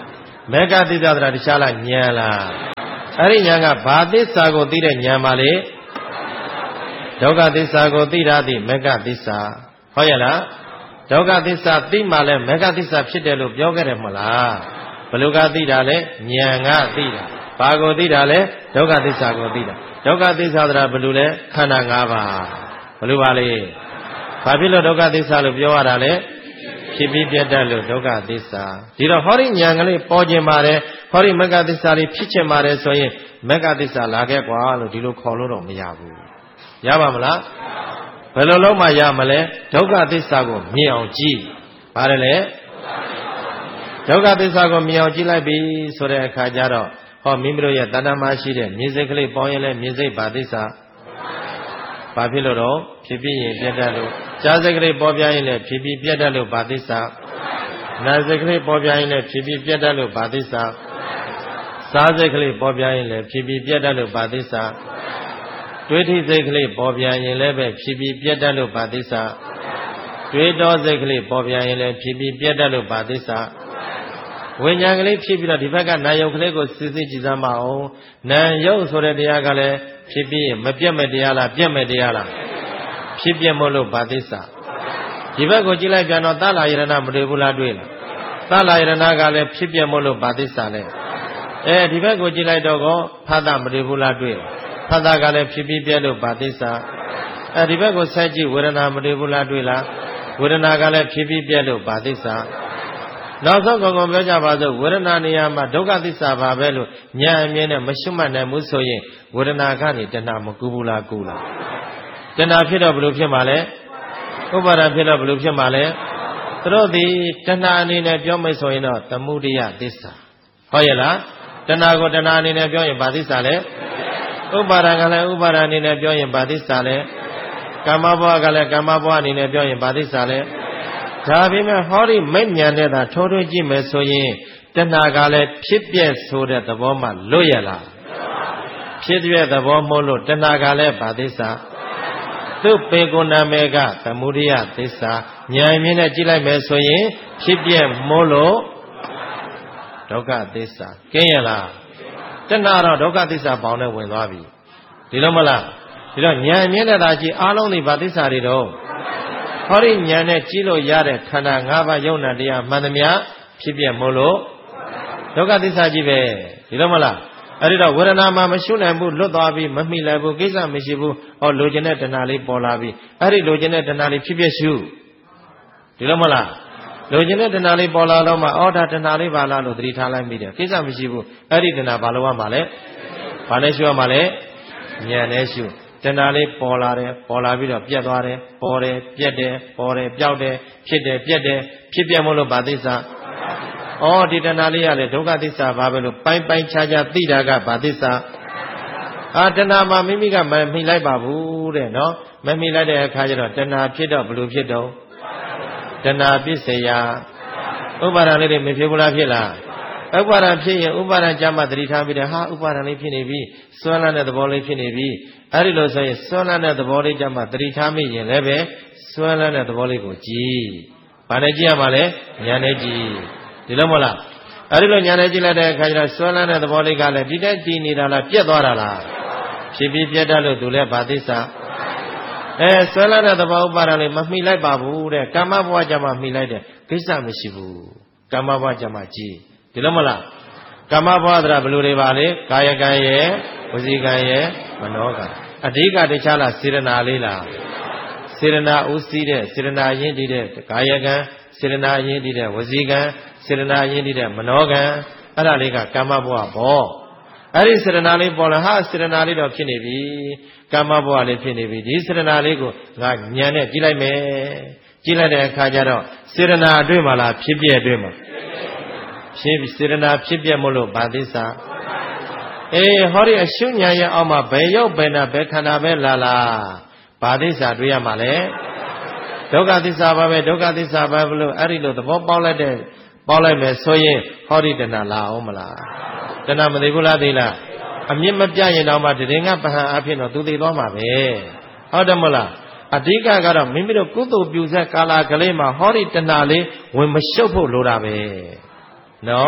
မေကသစ္စာတရားတခြားလားဉာဏ်လားအဲ့ဒီဉာဏ်ကဘာသစ္စာကိုသိတဲ့ဉာဏ်ပါလေဒုက္ခသစ္စာကိုသိတာသည်မေကသစ္စာဟုတ်ရဲ့လားဒုက္ခသစ္စာသိမှလည်းမေကသစ္စာဖြစ်တယ်လို့ပြောခဲ့တယ်မလားဘယ်လိုကသိတာလဲဉာဏ်ကသိတာဘာကိုသိတာလဲဒုက္ခသစ္စာကိုသိတာဒုက္ခသစ္စာတရားဘယ်လိုလဲခန္ဓာ၅ပါးဘယ်လိုပါလဲဘာဖြစ်လို့ဒုက္ခသစ္စာလို့ပြောရတာလဲဖြစ်ပြီးပြတ်တတ်လို့ဒုက္ခသစ္စာဒီတော့ဟောဒီဉာဏ်ကလေးပေါ်ခြင်းပါတယ်ဟောဒီမဂ္ဂသစ္စာလေးဖြစ်ခြင်းပါတယ်ဆိုရင်မဂ္ဂသစ္စာလာခဲ့ကွာလို့ဒီလိုခေါ်လို့တော့မရဘူးရပါမလားဘယ်လိုလုပ်မှရမလဲဒုက္ခသစ္စာကိုမြင်အောင်ကြည့်ပါတယ်လေဒုက္ခသစ္စာကိုမြင်အောင်ကြည့်လိုက်ပြီဆိုတဲ့အခါကျတော့ဟောမိမိတို့ရဲ့တဏ္ဍာမရှိတဲ့မြင်စိတ်ကလေးပေါ်ရင်လည်းမြင်စိတ်ဘာသစ္စာဘာဖြစ်လို့တော့ဖြစ်ပြီးရင်ပြတ်တတ်လို့ကြားစိတ်ကလေးပေါ်ပြရင်လည်းဖြစ်ပြီးပြတ်တတ်လို့ဘာသစ္စာနာစိတ်ကလေးပေါ်ပြရင်လည်းဖြစ်ပြီးပြတ်တတ်လို့ဘာသစ္စာစားစိတ်ကလေးပေါ်ပြရင်လည်းဖြစ်ပြီးပြတ်တတ်လို့ဘာသစ္စာတွေးထိစိတ်ကလေးပေါ်ပြရင်လည်းပဲဖြစ်ပြီးပြတ်တတ်လို့ဘာသစ္စာတွေးတော်စိတ်ကလေးပေါ်ပြရင်လည်းဖြစ်ပြီးပြတ်တတ်လို့ဘာသစ္စာဝိညာဉ်ကလေးဖြစ်ပြီးတော့ဒီဘက်ကနာယုတ်ကလေးကိုစစ်စစ်ကြည့်စမ်းပါအောင်နာယုတ်ဆိုတဲ့တရားကလည်းဖြစ်ပြီးမပြတ်မဲ့တရားလားပြတ်မဲ့တရားလားဖြစ်ပြမို့လို့ဘာသစ္စာဒီဘက်ကိုကြည့်လိုက်ပြန်တော့သလာယရဏမတွေ့ဘူးလားတွေ့လားသလာယရဏကလည်းဖြစ်ပြမို့လို့ဘာသစ္စာလဲအဲဒီဘက်ကိုကြည့်လိုက်တော့ကောဖတ်တာမတွေ့ဘူးလားတွေ့လားဖတ်တာကလည်းဖြစ်ပြီးပြတ်လို့ဘာသစ္စာအဲဒီဘက်ကိုဆက်ကြည့်ဝေဒနာမတွေ့ဘူးလားတွေ့လားဝေဒနာကလည်းဖြစ်ပြီးပြတ်လို့ဘာသစ္စာနောက်ဆုံးကောင်ကောင်ပြောကြပါစို့ဝေဒနာနေရာမှာဒုက္ခသစ္စာပါပဲလို့ဉာဏ်အမြင်နဲ့မရှုမှတ်နိုင်ဘူးဆိုရင်ဝေဒနာကနေတဏှာမကူဘူးလားကူလားတဏှာဖြစ်တော့ဘယ်လိုဖြစ်မှာလဲဥပါဒံဖြစ်တော့ဘယ်လိုဖြစ်မှာလဲသူတို့ဒီတဏှာအနေနဲ့ပြောမယ်ဆိုရင်တော့သမုဒိယသစ္စာဟုတ်ရဲ့လားတဏှာကိုတဏှာအနေနဲ့ပြောရင်ဘာသစ္စာလဲဥပါဒံကလည်းဥပါဒံအနေနဲ့ပြောရင်ဘာသစ္စာလဲကာမဘဝကလည်းကာမဘဝအနေနဲ့ပြောရင်ဘာသစ္စာလဲဒါပေမဲ့ဟောဒီမိတ်ဉာဏ်နဲ့သာထိုးထွင်းကြည့်မယ်ဆိုရင်တဏှာကလည်းဖြစ်ပြက်ဆိုတဲ့သဘောမှလွတ်ရလားဖြစ်ပြက်သဘောမို့လို့တဏှာကလည်းဘာသစ္စာသူ့ပေကုဏမေကသမုဒိယသစ္စာဉာဏ်မြင်နဲ့ကြည့်လိုက်မယ်ဆိုရင်ဖြစ်ပြက်မို့လို့ဒုက္ခသစ္စာကင်းရလားတဏှာတော့ဒုက္ခသစ္စာပေါင်းနဲ့ဝင်သွားပြီဒီလိုမလားဒီတော့ဉာဏ်မြင်တဲ့သာကြည့်အားလုံးဒီဘာသစ္စာတွေတော့ဟောဒီဉာဏ်နဲ့ကြည့်လို့ရတဲ့ခန္ဓာ၅ပါးယုံနာတရားမှန်သမျှဖြစ်ပြမို့လို့ဒုက္ခသစ္စာကြီးပဲဒီလိုမလားအဲ့ဒီတော့ဝေဒနာမှာမရှုနိုင်ဘူးလွတ်သွားပြီမမိလိုက်ဘူးကိစ္စမရှိဘူးဟောလိုချင်တဲ့တဏှာလေးပေါ်လာပြီအဲ့ဒီလိုချင်တဲ့တဏှာလေးဖြစ်ဖြစ်ရှုဒီလိုမလားလိုချင်တဲ့တဏှာလေးပေါ်လာတော့မှအော်ဒါတဏှာလေးပါလားလို့သတိထားလိုက်မိတယ်ကိစ္စမရှိဘူးအဲ့ဒီတဏှာဘာလို့ရမှာလဲဘာနဲ့ရှုရမှာလဲဉာဏ်နဲ့ရှုတဏှာလေးပေါ်လာတယ်ပေါ်လာပြီးတော့ပြတ်သွားတယ်ပေါ်တယ်ပြတ်တယ်ပေါ်တယ်ပျောက်တယ်ဖြစ်တယ်ပြတ်တယ်ဖြစ်ပြမို့လို့ဘာသစ္စာဩဒီတဏှာလေးရလေဒုက္ခသစ္စာဘာပဲလို့ပိုင်းပိုင်းခြားခြားသိတာကဘာသစ္စာအာတဏှာမှာမိမိကမမိလိုက်ပါဘူးတဲ့နော်မမိလိုက်တဲ့အခါကျတော့တဏှာဖြစ်တော့ဘလို့ဖြစ်တော့တဏှာပစ္စယဥပါဒံလေးတွေမဖြစ်ဘူးလားဖြစ်လားဥပါဒံဖြစ်ရင်ဥပါဒံကြမှာသတိထားပြီးတယ်ဟာဥပါဒံလေးဖြစ်နေပြီစွမ်းလန်းတဲ့သဘောလေးဖြစ်နေပြီအဲ့ဒီလိုဆိုရင်စွမ်းလန်းတဲ့သဘောလေးကြမှာသတိထားမိရင်လည်းပဲစွမ်းလန်းတဲ့သဘောလေးကိုကြည့်ဘာနဲ့ကြည့်ရမှာလဲဉာဏ်နဲ့ကြည့်ဒီလိုမဟုတ်လားအဲ့ဒီလိုဉာဏ်နဲ့ကြည့်လိုက်တဲ့အခါကျတော့စွမ်းလန်းတဲ့သဘောလေးကလည်းဒီတက်တည်နေတာလားပြတ်သွားတာလားဖြစ်ပြီးပြတ်တတ်လို့သူလည်းဘာသစ္စာအဲစွမ်းလန်းတဲ့သဘောဥပါဒံလေးမမှီလိုက်ပါဘူးတဲ့ကာမဘဝကြမှာမှီလိုက်တဲ့ကိစ္စမရှိဘူးကာမဘဝကြမှာကြည့်ဒီလိုမလားကာမဘဝတရားဘယ်လိုတွေပါလဲကာယကံရဲ့ဝစီကံရဲ့မနောကံအဓိကတခြားလားစေရနာလေးလားစေရနာဥစည်းတဲ့စေရနာရင်းတည်တဲ့ကာယကံစေရနာရင်းတည်တဲ့ဝစီကံစေရနာရင်းတည်တဲ့မနောကံအဲ့ဒါလေးကကာမဘဝဘောအဲ့ဒီစေရနာလေးပေါ်လာဟာစေရနာလေးတော့ဖြစ်နေပြီကာမဘဝလေးဖြစ်နေပြီဒီစေရနာလေးကိုငါဉာဏ်နဲ့ကြည့်လိုက်မယ်ကြည့်လိုက်တဲ့အခါကျတော့စေရနာအတွင်းမှာလားဖြစ်ပြအတွင်းမှာဖြစ်စေရနာဖြစ်ပြမို့လို့ဘာသစ္စာအေးဟောဒီအရှုဉာဏ်ရဲ့အောက်မှာဘယ်ရောက်ဘယ်နာဘယ်ခန္ဓာပဲလာလာဘာသစ္စာတွေ့ရမှာလဲဒုက္ခသစ္စာပါပဲဒုက္ခသစ္စာပဲဘလို့အဲ့ဒီလိုသဘောပေါက်လိုက်တဲ့ပေါက်လိုက်မယ်ဆိုရင်ဟောဒီတဏှာလာအောင်မလားတဏှာမသိဘူးလားသိလားအမြင့်မပြရင်တော့မှတရင်ကပဟံအဖြစ်တော့သူသိသွားမှာပဲဟုတ်တယ်မလားအဓိကကတော့မိမိတို့ကုသိုလ်ပြုဆက်ကာလကလေးမှာဟောဒီတဏှာလေးဝင်မရှုပ်ဖို့လိုတာပဲနော်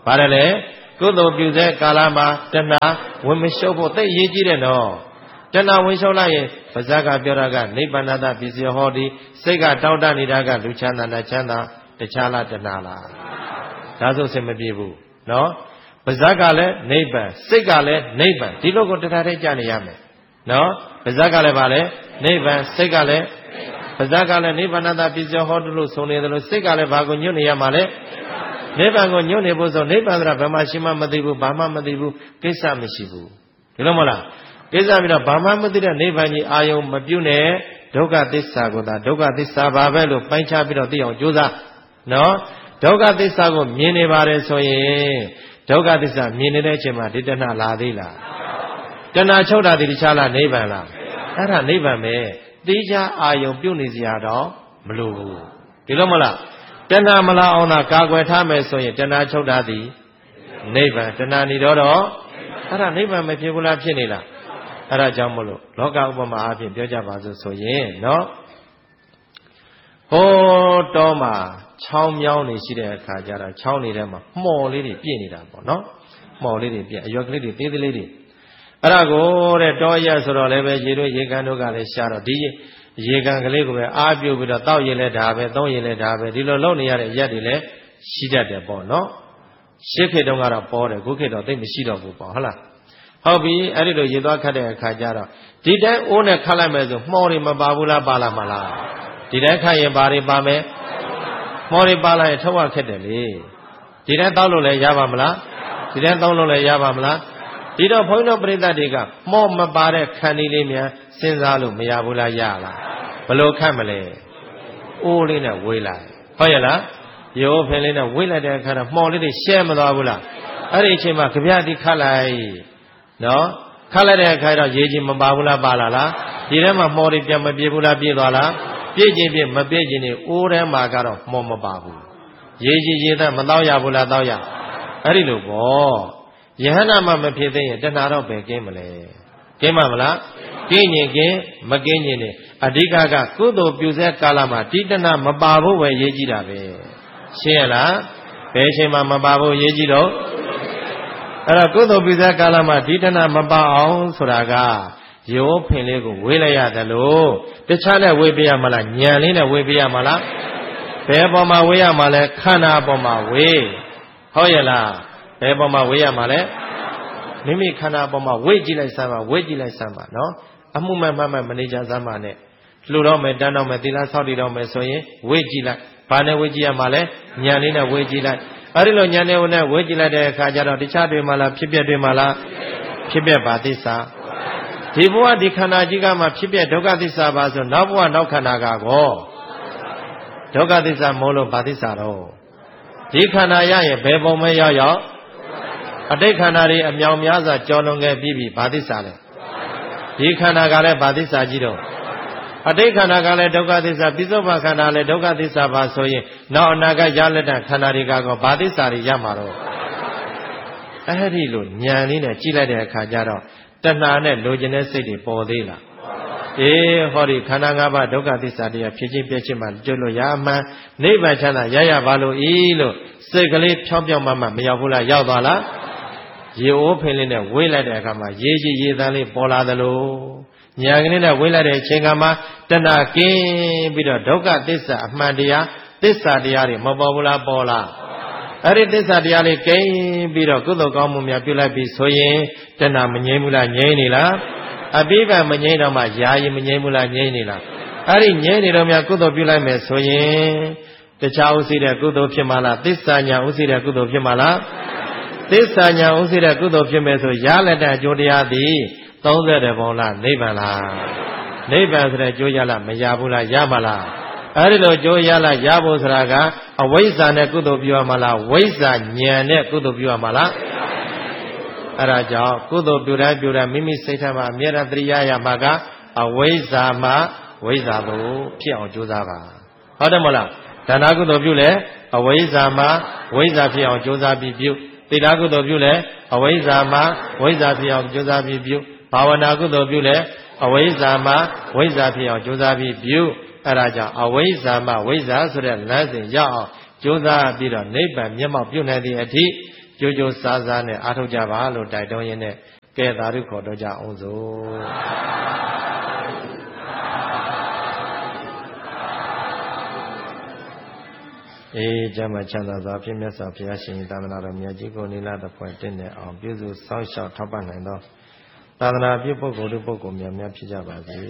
ဘာလဲလေကုသိုလ်ပြုတဲ့ကာလမှာတဏှာဝင်မရှုပ်ဖို့သိရေးကြည့်တယ်နော်တဏှာဝင်ရှုပ်လိုက်ရင်ပါဇက်ကပြောတာကနိဗ္ဗာန်တပစ္စယဟောတိစိတ်ကတောင့်တနေတာကလူချမ်းသာနဲ့ချမ်းသာတခြားလားတဏှာလားဒါဆိုစင်မပြေဘူးနော်ပါဇက်ကလည်းနိဗ္ဗာန်စိတ်ကလည်းနိဗ္ဗာန်ဒီလိုကိုတရားထဲကြနေရမယ်နော်ပါဇက်ကလည်းဗာလဲနိဗ္ဗာန်စိတ်ကလည်းပါဇက်ကလည်းနိဗ္ဗာန်တပစ္စယဟောတုလို့ဆိုနေတယ်လို့စိတ်ကလည်းဘာကိုညွတ်နေရမှာလဲနိဗ္ဗာန်ကိုညွတ်နေဖို့ဆိုနိဗ္ဗာန်ဆိုတာဘယ်မှာရှိမှမသိဘူးဘာမှမသိဘူးကိစ္စမရှိဘူးဒီလိုမဟုတ်လားကိစ္စပြီးတော့ဘာမှမသိတဲ့နိဗ္ဗာန်ကြီးအာယုံမပြုတ်နဲ့ဒုက္ခသစ္စာကိုသာဒုက္ခသစ္စာပါပဲလို့ပိုင်းခြားပြီးတော့သိအောင်ကြိုးစားနော်ဒုက္ခသစ္စာကိုမြင်နေပါတယ်ဆိုရင်ဒုက္ခသစ္စာမြင်နေတဲ့အချိန်မှာဒီတဏှာလာသေးလားတဏှာချုပ်တာဒီတခြားလားနိဗ္ဗာန်လားအဲ့ဒါနိဗ္ဗာန်ပဲသိချအာယုံပြုတ်နေစရာတော့မလိုဘူးဒီလိုမဟုတ်လားတဏှာမလာအောင်သာကာကွယ်ထားမယ်ဆိုရင်တဏှာချုပ်တာသည်နိဗ္ဗာန်တဏှာနေတော့တော့အဲ့ဒါနိဗ္ဗာန်မဖြစ်ဘူးလားဖြစ်နေလားအဲ့ဒါကြောင့်မလို့လောကဥပမာအဖြစ်ပြောကြပါစို့ဆိုရင်နော်ဟိုးတောမှာချောင်းမြောင်းနေရှိတဲ့အခါကျတော့ချောင်းနေတဲ့မှာမှော်လေးတွေပြည့်နေတာပေါ့နော်မှော်လေးတွေပြည့်အရွက်ကလေးတွေသေးသေးလေးတွေအဲ့ဒါကိုတဲ့တောရက်ဆိုတော့လည်းပဲရေတို့ရေကန်တို့ကလည်းရှားတော့ဒီရေကန်ကလေးကိုပဲအားပြုတ်ပြီးတော့တောက်ရင်လည်းဒါပဲသုံးရင်လည်းဒါပဲဒီလိုလုပ်နေရတဲ့ရက်တွေလည်းရှိတတ်တယ်ပေါ့နော်ရှစ်ခေတ်တုန်းကတော့ပေါ်တယ်ခုခေတ်တော့သိမရှိတော့ဘူးပေါ့ဟုတ်လားဟုတ်ပြီအဲ့ဒီလိုရေသွားခတ်တဲ့အခါကျတော့ဒီတိုင်းအိုးနဲ့ခတ်လိုက်မယ်ဆိုမှော်တွေမပါဘူးလားပါလာမလားဒီတိုင်းခတ်ရင်ဘာတွေပါမယ်မှော်တွေပါလာရင်ထုတ်ရခက်တယ်လေဒီတိုင်းတောက်လို့လည်းရပါမလားဒီတိုင်းသုံးလို့လည်းရပါမလားဒီတော့ဘုန်းတော်ပရိသတ်တွေကမှော်မပါတဲ့ခန္ဒီလေးများစဉ်းစားလို့မရဘူးလားရလားဘလို့ခတ်မလဲအိုးလေးနဲ့ဝေးလိုက်ဟုတ်ရဲ့လားရိုးဖင်လေးနဲ့ဝေးလိုက်တဲ့အခါတော့မှော်လေးတွေရှဲမသွားဘူးလားအဲ့ဒီအချိန်မှာကြပြတိခတ်လိုက်နော်ခတ်လိုက်တဲ့အခါတော့ရေကြီးမပါဘူးလားပါလာလားဒီထဲမှာမှော်တွေပြန်မပြေဘူးလားပြေးသွားလားပြေးခြင်းပြေးမပြေးခြင်းနေအိုးထဲမှာကတော့မှော်မပါဘူးရေကြီးရေသက်မတော့ရဘူးလားတော့ရအဲ့ဒီလိုပေါ့ယဟနာမှမဖြစ်သေးရင်တဏှာတော့ပဲကင်းမလဲကင်းမှာမလားကင်းရင်ကင်းမကင်းရင်အဓိကကကုသိုလ်ပြုစေကာလမှာတိတဏှာမပါဖို့ပဲရေးကြည့်တာပဲရှင်းရလားဘယ်အချိန်မှမပါဖို့ရေးကြည့်တော့အဲ့တော့ကုသိုလ်ပြုစေကာလမှာဒီတဏှာမပါအောင်ဆိုတာကရိုးဖင်လေးကိုဝေးလိုက်ရတယ်လို့တခြားနဲ့ဝေးပြရမလားညံလေးနဲ့ဝေးပြရမလားဘယ်ပေါ်မှာဝေးရမှာလဲခန္ဓာပေါ်မှာဝေးဟုတ်ရဲ့လားဘယ်ပေါ်မှာဝေးရမှာလဲမိမိခန္ဓာပေါ်မှာဝေ့ကြည့်လိုက်စမ်းပါဝေ့ကြည့်လိုက်စမ်းပါနော်အမှုမဲ့မှတ်မဲ့မနေကြစမ်းပါနဲ့လှူတော့မယ်တန်းတော့မယ်သီလဆောက်တည်တော့မယ်ဆိုရင်ဝေ့ကြည့်လိုက်ဘာနဲ့ဝေ့ကြည့်ရမှာလဲဉာဏ်လေးနဲ့ဝေ့ကြည့်လိုက်အဲဒီလိုဉာဏ်နဲ့ဝေ့ကြည့်လိုက်တဲ့အခါကျတော့တခြားတွေမှာလားဖြစ်ပျက်တွေမှာလားဖြစ်ပျက်ပါသစ္စာဒီဘဝဒီခန္ဓာကြီးကမှဖြစ်ပျက်ဒုက္ခသစ္စာပါဆိုနောက်ဘဝနောက်ခန္ဓာကကောဒုက္ခသစ္စာမို့လို့ဘာသစ္စာတော့ဒီခန္ဓာရရင်ဘယ်ပုံမဲရောက်ရောက်အတိတ်ခန္ဓာတွေအမြောင်များစွာကြော်လွန်ခဲ့ပြီးပြီဘာသစ္စာလဲဒီခန္ဓာကလည်းဘာသစ္စာကြီးတော့အတိတ်ခန္ဓာကလည်းဒုက္ခသစ္စာပိဿုပ္ပခန္ဓာလည်းဒုက္ခသစ္စာပါဆိုရင်နောက်အနာဂတ်ရလက်တခန္ဓာတွေကကောဘာသစ္စာတွေရမှာတော့အဲ့ဒီလိုဉာဏ်လေးနဲ့ကြည့်လိုက်တဲ့အခါကျတော့တဏှာနဲ့လိုချင်တဲ့စိတ်တွေပေါ်သေးလားအေးဟောဒီခန္ဓာ၅ပါးဒုက္ခသစ္စာတရားဖြစ်ချင်းပြည့်ချင်းမှကျွတ်လို့ရမှန်နိဗ္ဗာန်ချမ်းသာရရပါလို့ဤလို့စိတ်ကလေးဖြောင်းပြောင်းမှမှမရောက်ဘူးလားရောက်သွားလားရေအိုးဖင်လေးနဲ့ဝေးလိုက်တဲ့အခါမှာရေကြီးရေတန်းလေးပေါ်လာသလိုညာကလေးနဲ့ဝေးလိုက်တဲ့အချိန်ကမှတဏှာကင်းပြီးတော့ဒုက္ခသစ္စာအမှန်တရားသစ္စာတရားတွေမပေါ်ဘူးလားပေါ်လားအဲ့ဒီသစ္စာတရားလေးကင်းပြီးတော့ကုသိုလ်ကောင်းမှုများပြုလိုက်ပြီးဆိုရင်တဏှာမငြိမ်းဘူးလားငြိမ်းနေလားအပိပံမငြိမ်းတော့မှယာယီမငြိမ်းဘူးလားငြိမ်းနေလားအဲ့ဒီငြိမ်းနေတော့များကုသိုလ်ပြုလိုက်မယ်ဆိုရင်တခြားဥသိတဲ့ကုသိုလ်ဖြစ်မှာလားသစ္စာညာဥသိတဲ့ကုသိုလ်ဖြစ်မှာလားသစ္စာညာဥသိတဲ့ကုသိုလ်ဖြစ်မယ်ဆိုရလက်တဲ့အကျိုးတရားသည်သုံးဆယ်ပုံလားနိဗ္ဗာန်လားနိဗ္ဗာန်ဆိုတဲ့ကျိုးရလားမရဘူးလားရမှာလားအဲ့ဒီလိုကျိုးရလားရဖို့ဆိုတာကအဝိဇ္ဇာနဲ့ကုသိုလ်ပြုရမှာလားဝိဇ္ဇာဉာဏ်နဲ့ကုသိုလ်ပြုရမှာလားအဲ့ဒါကြောင့်ကုသိုလ်ပြုတိုင်းပြုတိုင်းမိမိစိတ်ထဲမှာအမြဲတမ်းသတိရရမှာကအဝိဇ္ဇာမှဝိဇ္ဇာကိုဖြစ်အောင်ကြိုးစားပါဟုတ်တယ်မဟုတ်လားဒါနကုသိုလ်ပြုလဲအဝိဇ္ဇာမှဝိဇ္ဇာဖြစ်အောင်ကြိုးစားပြီးပြုသီလကုသိုလ်ပြုလဲအဝိဇ္ဇာမှဝိဇ္ဇာဖြစ်အောင်ကြိုးစားပြီးပြုဘာဝနာကုသိုလ်ပြုလဲအဝိဇ္ဇာမှဝိဇ္ဇာဖြစ်အောင်ကြိုးစားပြီးပြုအဲ့ဒါကြောင့်အဝိဇ္ဇာမှဝိဇ္ဇာဆိုတဲ့လမ်းစဉ်ရောက်အောင်ကြိုးစားပြီးတော့နိဗ္ဗာန်မျက်မှောက်ပြုနိုင်တဲ့အထိကြိုးကြိုးစားစားနဲ့အားထုတ်ကြပါလို့တိုက်တွန်းရင်းနဲ့ကဲသာဓုခေါ်တော့ကြအောင်စို့အေးကျမ်းမှာချမ်းသာစွာဖြင့်မြတ်စွာဘုရားရှင်သာသနာတော်မြတ်ကြီးကိုနိလတဖွယ်တင့်တဲ့အောင်ပြုစုစောင့်ရှောက်ထောက်ပံ့နိုင်သောသာသနာပြုပုဂ္ဂိုလ်တို့ပုဂ္ဂိုလ်များများဖြစ်ကြပါစေ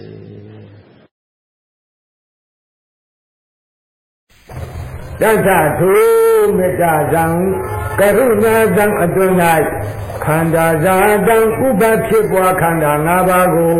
တသထုမေတ္တာဇံကရုဏာဇံအတွင်း၌ခန္ဓာဇာတံဥပဖြစ်ပွားခန္ဓာ၅ပါးကို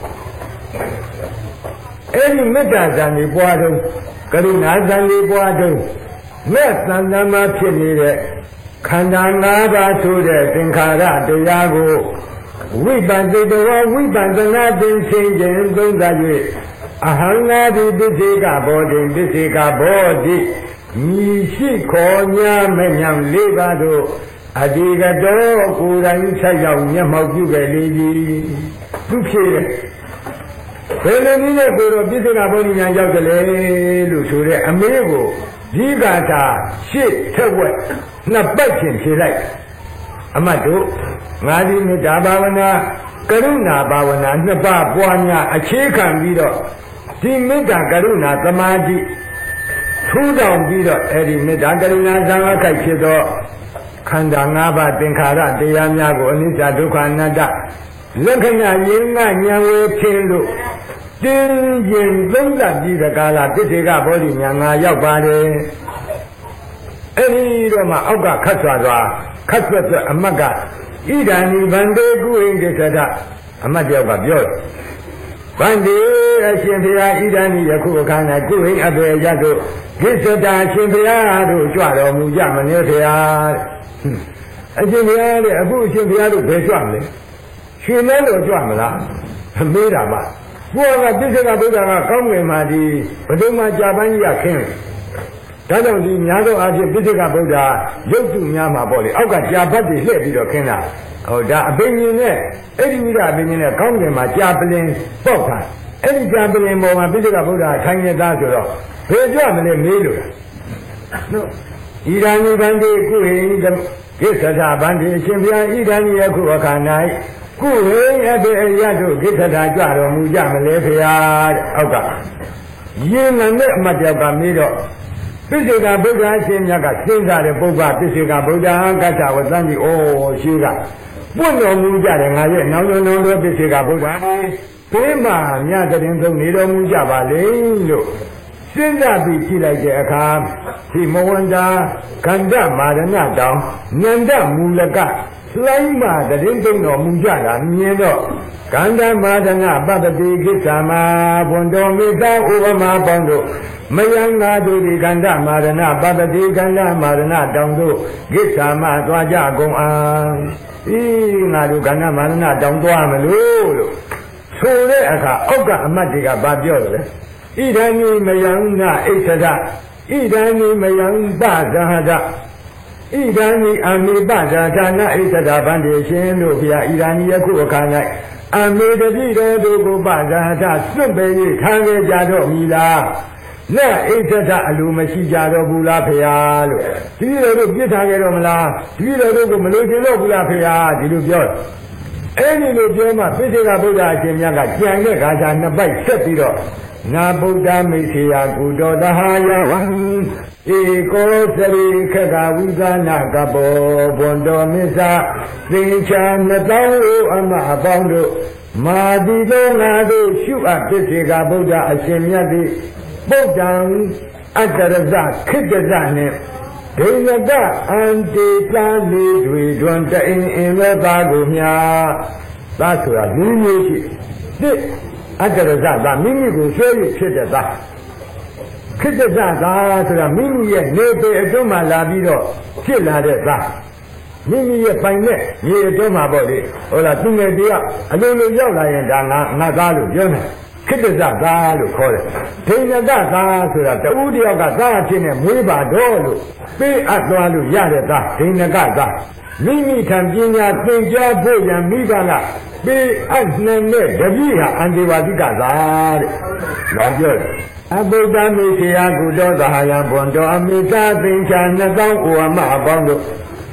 အဲ့ဒီမေတ္တာဇံကိုပွားတော့ကရုဏာဇံကိုပွားတော့မဲ့သံဃာမှာဖြစ်နေတဲ့ခန္ဓာ၅ပါးဆိုတဲ့သင်္ခါရတရားကိုဝိပဿနာတော်ဝိပဿနာသင်ခြင်းခြင်းသုံးသပ်၍အဟံငါတိပစ္စေကဘောဓိပစ္စေကဘောဓိမိရှိခေါ်ညာမညံလေးပါးတို့အဒီကတော်ကိုယ်တိုင်ဆက်ရောက်မျက်မှောက်ပြုခဲ့လေသည်သူဖြစ်ဘယ်လိုနည်းနဲ့ကိုယ်တော်ပစ္စေကဘောဓိညာရောက်တယ်လေလို့ဆိုတဲ့အမေးကိုဒီကတာရှစ်ထက်ဝက်နှစ်ပတ်ချင်းဖြေလိုက်အမတ်တို့ငါဒီမေတ္တာဘာဝနာကရုဏာဘာဝနာနှစ်ပါးပွားများအခြေခံပြီးတော့ဒီမေတ္တာကရုဏာသမာဓိထူးတောင်ပြီးတော့အဲ့ဒီမေတ္တာကရုဏာဇံအခိုက်ဖြစ်တော့ခန္ဓာ၅ပါးသင်္ခါရတရားများကိုအနိစ္စဒုက္ခအနတ္တလက္ခဏာရင်းကဉာဏ်ဝေဖြစ်လို့တင်းရင်သုံးသပ်ပြီးတဲ့ကာလပစ္စေကဘောဓိညာငါရောက်ပါတယ်အဲ့ဒီတော့မှအောက်ကခတ်ဆွာသွားခတ်ဆွတ်ဆွတ်အမတ်ကဣဒာနိဗန္တေကုဟိကိစ္စဒအမတ်တယောက်ကပြောတယ်ဗန္တေအရှင်ဘုရားဣဒာနိယခုအခါ၌ကုဟိအဘေယတို့ကိစ္စဒအရှင်ဘုရားတို့ကြွတော်မူကြမနေဖျားအရှင်ဘုရားတဲ့အခုအရှင်ဘုရားတို့ဘယ်ကြွမလဲရွှေမဲတော်ကြွမလားမေးတာပါဘုရားကပစ္စေကဗုဒ္ဓကကောင်းငင်မှာဒီဘဒုမကြာပန်းကြီးကခင်းဒါကြောင့်ဒီများသောအားဖြင့်ပစ္စေကဗုဒ္ဓရုပ်တုများမှာပေါ့လေအောက်ကကြာဘတ်တွေလှည့်ပြီးတော့ခင်းတာဟိုဒါအပင်ရှင်နဲ့အဲ့ဒီဝိဒအပင်ရှင်နဲ့ကောင်းငင်မှာကြာပလင်ပေါက်တာအဲ့ဒီကြာပလင်ပေါ်မှာပစ္စေကဗုဒ္ဓထိုင်ရသားဆိုတော့ဘယ်ကြွမလဲမေးလို့နော်ဣဒာနိဗန္တိကုဟိကိစ္စဒဗန္တိအရှင်ဘုရားဣဒာနိယခုအခါ၌ကုဟိအဘေအယတို့ကိစ္စဒကြွတော်မူကြမလဲဖရာတဲ့အောက်ကယင်းနဲ့အမတ်တယောက်ကမေးတော့ပစ္စေကဗုဒ္ဓရှင်မြတ်ကစဉ်းစားတဲ့ပုဗ္ဗပစ္စေကဗုဒ္ဓကတ္တဝသံကြီးဩရှိကပွင့်တော်မူကြတယ်ငါရဲ့နောင်တော်နောင်တော်ပစ္စေကဗုဒ္ဓဘေးမှာမြတ်တဲ့သုံးနေတော်မူကြပါလေလို့စဉ်းစားပြီးကြည့်လိုက်တဲ့အခါဒီမဝန္တာကန္တမာရဏတောင်ဉန္တမူလကလိုင်းမှာတရင်သုံးတော်မူကြတာမြင်တော့ကန္တမာဒနာပပတိကိစ္စမှာဘွန်တော်မိသားဥပမာပေါင်းတို့မယံငါတို့ဒီကန္တမာရဏပပတိကန္တမာရဏတောင်တို့ကိစ္စမှာသွားကြကုန်အားဤငါတို့ကန္တမာရဏတောင်သွားမလို့လို့ဆိုတဲ့အခါအောက်ကအမတ်တွေကဗာပြောတယ်ဣဒံနိမယံနာဣစ္ဆဒဣဒံနိမယံပဇာဒဣဒံနိအမိပဇာဒါနာဣစ္ဆဒဗန္တိရှင်တို့ဖျားဣဒံနိယခုအခါ၌အမေတတိတော်တို့ကိုပဇာဒစွန့်ပေ၍ခံခဲ့ကြတော့မီလားနဲ့ဣစ္ဆဒအလိုမရှိကြတော့ဘူးလားဖျားလို့ဒီလိုတို့ပြစ်ထားခဲ့တော့မလားဒီလိုတို့ကိုမလိုချင်တော့ဘူးလားဖျားဒီလိုပြောအဲ့ဒီလိုပြောမှပစ္စေကဗုဒ္ဓအရှင်မြတ်ကကြံတဲ့ခါကျနှစ်ပိုက်ဆက်ပြီးတော့နာဗုဒ္ဓမိတ်ဆေယကုတောတဟာယဝံဧကောသရိခကဝိသနာကဘောဘွန်တော်မစ္ဆာသင်္ချာနှစ်သောင်းအမအပေါင်းတို့မာတိသောငါတို့ရှုအပ်ပစ္စေကဗုဒ္ဓအရှင်မြတ်သည်ဗုဒ္ဓံအတ္တရဇခိတ္တဇနှင့်ဒိဏကအန္တေတာလေးတွေတွင်တအိမ်အင်းသောသားကိုမြာသာဆိုတာလူမျိုးရှိတစ်အတ္တရဇသာမိမိကိုဆွဲရဖြစ်တဲ့သားခိတ္တဇသာဆိုတာမိမိရဲ့နေပေအတွင်းမှာလာပြီးတော့ဖြစ်လာတဲ့သားမိမိရဲ့ပိုင်နဲ့မြေအတွင်းမှာပေါ့လေဟိုလားသူငယ်တယောက်အလိုလိုရောက်လာရင်ဒါငါငါသားလို့ပြောတယ်ခိတ္တဇသာလို့ခေါ်တယ်ဒိဏတသာဆိုတာတူတယောက်ကသားအဖြစ်နဲ့မွေးပါတော့လို့ပေးအပ်သွားလို့ရတဲ့သားဒိဏကသာမိမိထံပညာသင်ကြားဖို့ရန်မိဘကပေးအပ်နိုင်တဲ့တပည့်ဟာအန္တိဝါတိကသာတဲ့။ဒါပြောတယ်။အဘုဒ္ဓမေခေယကုတောသဟာယဘွန်တော်အမိတာသင်္ချာနှစ်သောင်းဩဝမအပေါင်းတို့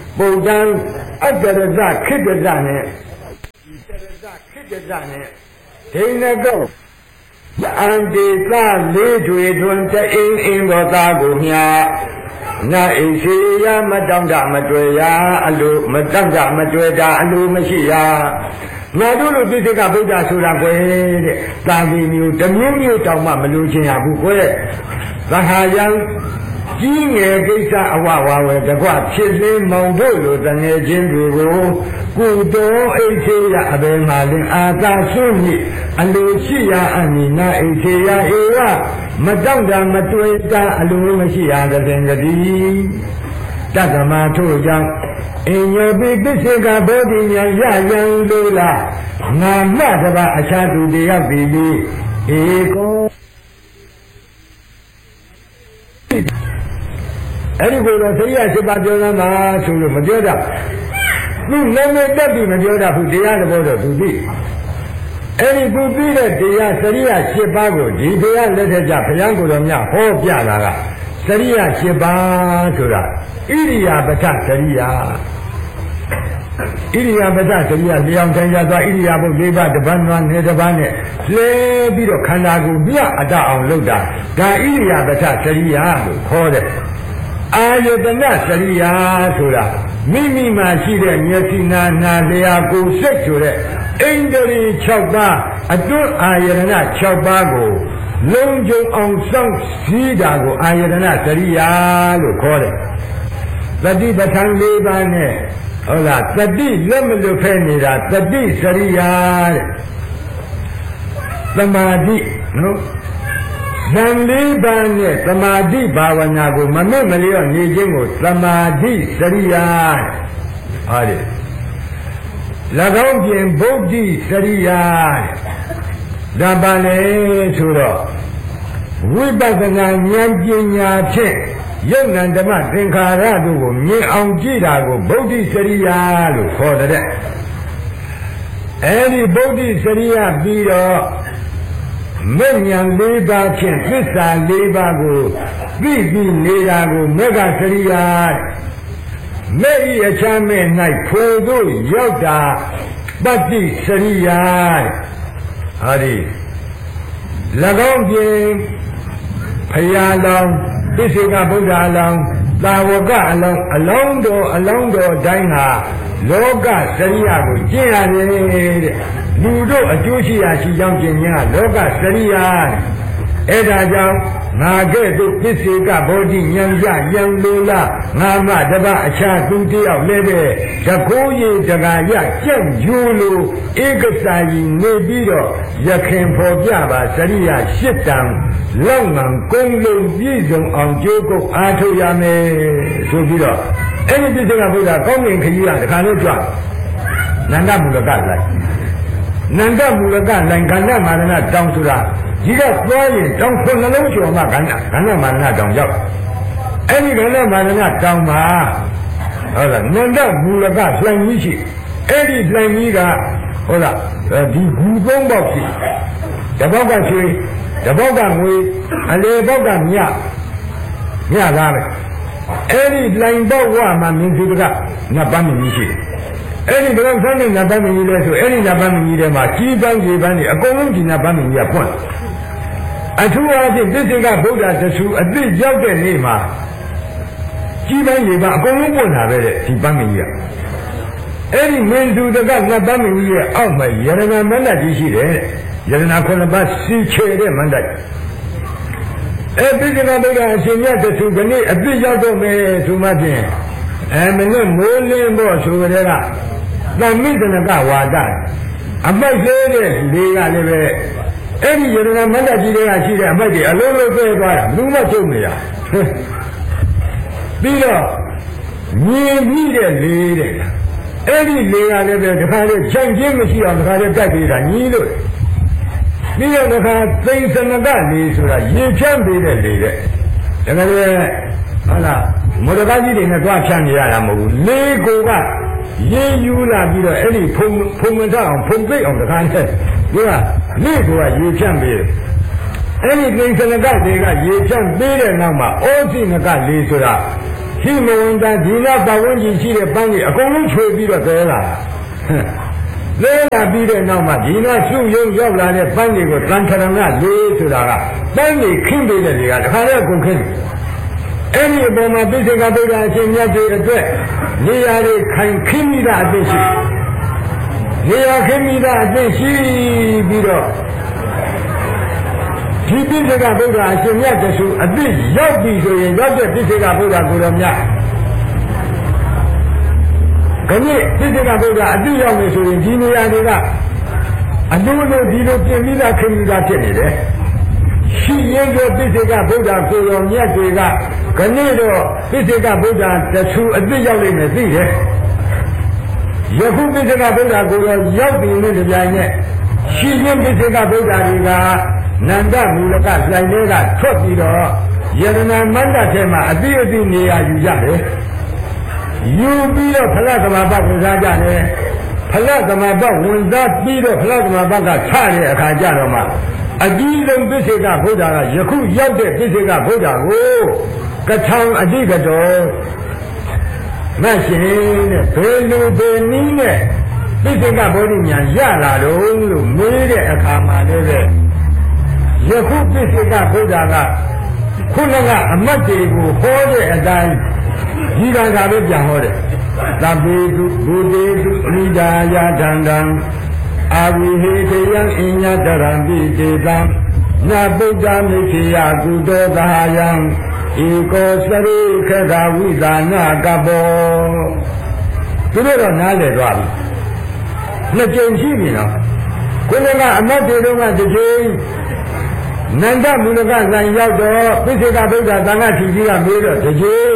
ပုဒ္ဒံအတ္တရဇခိတ္တဇနဲ့ဒီတရဇခိတ္တဇနဲ့ဒိဏကောအန္တိသလေးတွေတွင်တအိမ်အိမ်သောသားကိုမြာနာဣရှိယမတောင့်တမတွေ့ရာအလိုမတောင့်တမတွေ့တာအလိုမရှိရာငါတို့လိုပြစ္ဆေကဗုဒ္ဓဆိုတာကွယ်တဲ့သာဝီမျိုးတမျိုးမျိုးတောင်မှမလို့ခြင်းရဘူးကွယ်သဟာယံကြီးငယ်ကိစ္စအဝဝဝဲတကွဖြစ်လင်းမောင်တို့လိုတငယ်ချင်းတွေကိုကုတော်အိရှိယအဘယ်မှာလင်အာသာဆွမိအလိုရှိရာအနိနာအိရှိယဧဝမတောင့်တမတွေ့တာအလိုမရှိရာတဲ့ကတိတက္ကမထို့ကြောင့်အင်ညေပိပစ္စေကဘောဓိညာရယံလို့လားငါမှတပါအခြားသူတယောက်ပြီးပြီးဧကောအဲ့ဒီကိုယ်တော်သိရရှိပါပြောသားမှာဆိုလို့မပြောတာသူလည်းမတက်ပြီးမပြောတာဘူးတရားသဘောတော့သူသိအဲ့ဒီသူသိတဲ့တရားစရိယ၈ပါးကိုဒီတရားလက်ထက်ကျဘုရားကိုယ်တော်မြတ်ဟောပြတာကစရိယ၈ပါးဆိုတာဣရိယာပဋ္ဌစရိယာဣရိယာပဋ္ဌစရိယာလျောင်းတိုင်းရသွားဣရိယာပုတ်၄ပါးတပတ်နွားနဲ့တပတ်နဲ့လဲပြီးတော့ခန္ဓာကိုယ်မြတ်အတအောင်လုပ်တာဒါဣရိယာပဋ္ဌစရိယာလို့ခေါ်တယ်အာယတနာစရိယာဆိုတာမိမိမှာရှိတဲ့မျက်စိနာနာလျာကိုယ်စိတ်ဆိုတဲ့ဣန္ဒြေ၆ပါးအတွန်းအာယတနာ၆ပါးကိုလုံးကျုံအောင်စောင့်စည်းတာကိုအာယတနာစရိယာလို့ခေါ်တယ်သတိပဋ္ဌာန်၄ပါးနဲ့ဟုတ်လားသတိလက်မလွတ်ဖဲနေတာသတိစရိယာတဲ့သမာဓိနော်ဇံလေးပါးနဲ့သမာဓိဘာဝနာကိုမမက်မလျော့နေခြင်းကိုသမာဓိစရိယာဟာတဲ့၎င်းပြင်ဗုဒ္ဓိစရိယာဒါပါလေဆိုတော့ဝိပဿနာဉာဏ်ပညာဖြင့်ယုတ်နံဓမ္မသင်္ခါရတို့ကိုမြင်အောင်ကြည့်တာကိုဗုဒ္ဓိစရိယာလို့ခေါ်တဲ့အဲဒီဗုဒ္ဓိစရိယာပြီးတော့မဲ့ဉာဏ်၄ပါးဖြင့်သစ္စာ၄ပါးကိုသိပြီးနေတာကိုမေဃစရိယာမဲ့ဤအချမ်းမဲ့၌ဖိုတို့ရောက်တာပတ္တိစရိယာဟာဒီ၎င်းပြင်ဖရာလောင်းပစ္စေကဗုဒ္ဓအလောင်းသာဝကအလောင်းအလောင်းတော်အလောင်းတော်တိုင်းဟာလောကစရိယာကိုကျင့်ရတယ်တဲ့လူတို့အကျိုးရှိရာရှိကြောင်းကျင့်ခြင်းကလောကစရိယာအဲ့ဒါကြောင့်ငါကဲ့သို့ပစ္စေကဗောဓိဉာဏ်ရဉာဏ်လိုလားငါမှတပတ်အခြားသူတယောက်လည်းပဲတကိုးရည်တကာရကြက်ယူလို့ဧကစာကြီးနေပြီးတော့ရခင်ဖော်ပြပါစရိယာရှစ်တံလောက်မှန်ကုန်းလုံးပြည့်စုံအောင်ကြိုးကုပ်အားထုတ်ရမယ်ဆိုပြီးတော့အဲ့ဒီပစ္စေကဗုဒ္ဓကောင်းကင်ခကြီးကတခါလို့ကြွနန္ဒမူလကလိုက်နန္ဒမူလကလိုင်ကန္နမာရဏတောင်ဆိုတာဒီကသွားရင်တောင်ခုနှလုံးကျော်မှကန္နကန္နမာရဏတောင်ရောက်အဲ့ဒီကန္နမာရဏတောင်မှာဟုတ်လားနန္ဒမူလကလှိုင်ကြီးရှိအဲ့ဒီလှိုင်ကြီးကဟုတ်လားဒီဘူသုံးပေါက်ရှိတပေါက်ကရွှေတပေါက်ကငွေအလေပေါက်ကမြမြသားပဲအဲ့ဒီလှိုင်ပေါက်ဝမှာမြင်သူကနတ်ပန်းမြင်ရှိတယ်အဲ့ဒီဘယ်လိုဆန်းနေနတ်ပန်းမြင်လဲဆိုအဲ့ဒီနတ်ပန်းမြင်ထဲမှာကြီးပန်းကြီးပန်းတွေအကုန်လုံးဒီနတ်ပန်းမြင်ကြီးကပွင့်အထူးအားဖြင့်သစ္စေကဗုဒ္ဓတဆူအသိရောက်တဲ့နေ့မှာကြီးပန်းကြီးပန်းအကုန်လုံးပွင့်တာပဲတဲ့ဒီပန်းမြင်ကြီးကအဲ့ဒီမင်းသူတကနတ်ပန်းမြင်ကြီးရဲ့အောက်မှာယရဏမန္တကြီးရှိတယ်တဲ့ယရဏခုနှစ်ပါးစီချေတဲ့မန္တအဲ့ဒီကဗုဒ္ဓအရှင်မြတ်တဆူကနေ့အသိရောက်တော့မယ်ဆိုမှဖြင့်အဲမနဲ့မိုးလင်းဖို့ဆိုကြတဲ့ကသမိတနကဝါဒအမိုက်သေးတဲ့လေကလည်းပဲအဲ့ဒီယရဏမန္တကြီးတွေကရှိတဲ့အမိုက်တွေအလုံးလုံးပဲသွားတာဘူးမချုပ်နေတာပြီးတော့မြင်မိတဲ့လေတဲ့အဲ့ဒီလေကလည်းပဲတခါလေခြံချင်းမရှိအောင်တခါလေတိုက်ပေးတာညီးလို့ပြီးတော့တခါသိစနကလေဆိုတာရေဖြန့်ပေးတဲ့လေတဲ့ဒါကလည်းဟုတ်လားမောဒကာကြီးတွေနဲ့သွားဖြန့်နေရတာမဟုတ်ဘူးလေကိုကရေယူလာပြီးတော့အဲ့ဒီဖုံဖုံမထအောင်ဖုံပိတ်အောင်တခါနဲ့ဒီကလေကိုကရေဖြန့်ပေးတယ်အဲ့ဒီသိစနကတွေကရေဖြန့်ပေးတဲ့နောက်မှာဩစိနကလေဆိုတာရှိမဝင်တာဒီနောက်ပတ်ဝန်းကျင်ရှိတဲ့ပန်းကြီးအကုန်လုံးချွေပြီးတော့သဲလာလဲလာပြီးတဲ့နောက်မှာဒီနောက်စုယုံရောက်လာတဲ့ပန်းတွေကိုသံခရဏလေးဆိုတာကပန်းကြီးခင်းပေးတဲ့တွေကတခါတည်းကုန်ခင်းအဲ့ဒီအပေါ်မှာပိစိကဗုဒ္ဓအရှင်မြတ်တွေအတွက်နေရာတွေခိုင်ခင်းမိတာအသိရှိနေရာခင်းမိတာအသိရှိပြီးတော့ဒီပိစိကဗုဒ္ဓအရှင်မြတ်တဆူအသိရောက်ပြီဆိုရင်ရောက်တဲ့ပိစိကဗုဒ္ဓကိုယ်တော်မြတ်ခဏပိစိကဗုဒ္ဓအသိရောက်နေဆိုရင်ဒီနေရာတွေကအလိုလိုဒီလိုပြင်ပြီးသားခင်းပြီးသားဖြစ်နေတယ်ရှိရင်တော့ပိစိကဗုဒ္ဓကိုယ်တော်မြတ်တွေကခဏတော့ပိစိကဗုဒ္ဓတဆူအသိရောက်နေမယ်သိတယ်ယခုပိစိကဗုဒ္ဓကိုယ်တော်ရောက်ပြီနဲ့တပြိုင်နက်ရှိရင်ပိစိကဗုဒ္ဓတွေကနန္ဒမူလကဆိုင်လေးကထွက်ပြီးတော့ယရဏမန္တထဲမှာအတိအတိနေရာယူကြတယ်ယူပြီးတော့ဖလသမဘဝင်စားကြတယ်ဖလသမဘဝင်စားပြီးတော့ဖလသမဘကချတဲ့အခါကျတော့မှအကြီးဆုံးပိစိကဗုဒ္ဓကယခုရောက်တဲ့ပိစိကဗုဒ္ဓကိုကထောင်အတိကတော်မရှင်တဲ့ဘယ်လိုဘယ်နည်းနဲ့ပိစိကဗုဒ္ဓညာရလာတော့လို့မေးတဲ့အခါမှာလည်းယခုပိစိကဗုဒ္ဓကခုနကအမတ်တွေကိုဟောတဲ့အတိုင်းဒီကံကပဲပြန်ဟောတယ်သဗ္ဗေတုဘုဒေတုအရိဒါယဒန္တံအာဝိဟေတယံအညတရံပိတေတံနာဗုဒ္ဓမိခေယကုတောသာယံဧကောစရိခဒဝိဒါနာကဘောသူတို့တော့နားလည်သွားပြီနှစ်ကြိမ်ရှိပြီနော်ခုနကအမတ်တွေတော့ကတစ်ကြိမ်နန္ဒမူလကဇံရောက်တော့ပိစိကဗုဒ္ဓသံဃာထီကြီးကမေးတော့တစ်ကြိမ်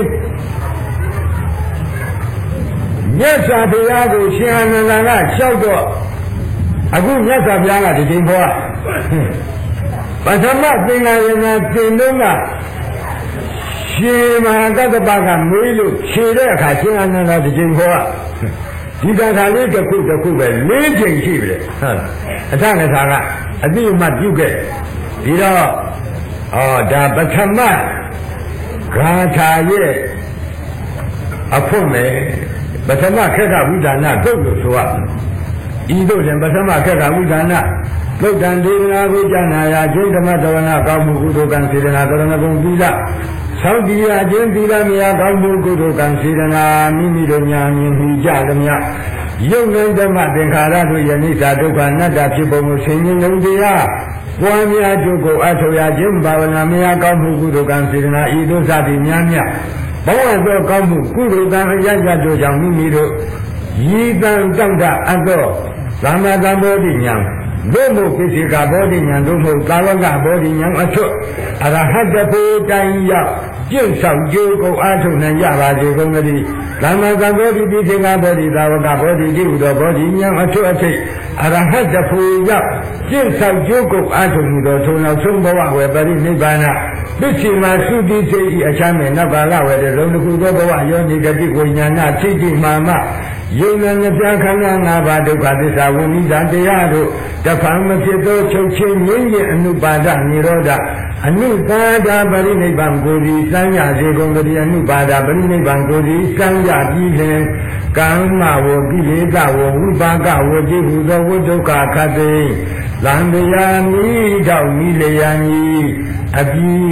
မြတ်စွာဘုရားကိုရှင်အာနန္ဒာကလျှောက်တော့အခုမြတ်စွာဘုရားကဒီချိန်ပေါ်ပထမသင်္ဃာယနာသင်တော့ကရှင်မဟာကတ္တပကမေးလို့ခြေတဲ့အခါရှင်အာနန္ဒာဒီချိန်ပေါ်ဒီကံခါလေးတစ်ခုတစ်ခုပဲလေးချိန်ရှိပြီလေဟုတ်လားအထငါကအတိအမှပြုခဲ့ဒီတော့ဩဒါပထမဂါထာရဲ့အဖို့မယ်ပထမခက်ကဝိဒါနာသုတ်လို့ဆိုရဤသို့ရင်ပထမခက်ကဝိဒါနာသုတ်တံဒေနာကိုကျမ်းနာရာခြင်းဓမ္မတဝနာကောင်းမှုကုသိုလ်ကံစေတနာကရဏဂုံသီလသောတိယခြင်းသီလမြာကောင်းမှုကုသိုလ်ကံစေတနာမိမိတို့ညာမြင်မိကြသည်မြယုံနေဓမ္မသင်္ခါရတို့ယနေ့သာဒုက္ခအနတ္တဖြစ်ပုံကိုဆင်ញင်လုံးတရားပွားများကျုပ်ကိုအထောက်ရခြင်းဘာဝနာမြာကောင်းမှုကုသိုလ်ကံစေတနာဤသို့စသည်များများဘဝသောကောင်းမှုကုသိုလ်ကံအရကြတို့ကြောင့်မိမိတို့ရည်တန်တောင့်တအပ်သောသမ္မာသမ္ဗောဓိဉာဏ်တို့မို့ပိစိကဘောဓိဉာဏ်တို့မို့ကာဝကဘောဓိဉာဏ်အထွတ်အရဟတဖို့တိုင်ရောက်ကျင့်ဆောင်ကြိုးကိုအားထုတ်နိုင်ကြပါစေကုန်သတည်းသမ္မာသမ္ဗောဓိပိစိကဘောဓိသာဝကဘောဓိတိဟုသောဘောဓိဉာဏ်အထွတ်အထိပ်အရဟတဖို့ရောက်ကျင့်ဆောင်ကြိုးကိုအားထုတ်မှုသောထုံနောက်ဆုံးဘဝဝေပရိနိဗ္ဗာန်ပစ္စေမသုတိစေဤအချမ်းမဲ့နောက်ကာလဝေတဲ့လုံးတစ်ခုသောဘဝယောနိဂတိဝိညာဏထိတိမာမယုံနာငပြခန္ဓာ၅ပါးဒုက္ခသစ္စာဝိနိဒာတရားတို့တဖန်မဖြစ်သောချုပ်ချင်းငြိမ်းခြင်းအနုပါဒနိရောဓအနုပါဒပရိနိဗ္ဗာန်ကိုဒီစံရစေကုန်တည်းအနုပါဒပရိနိဗ္ဗာန်ကိုဒီစံရပြီးလင်ကာမဝကိလေသာဝဝိပါကဝတိဟုသောဝိဒုက္ခခတ်သိလံတရားမိတောက်မိလျံဤအပြီး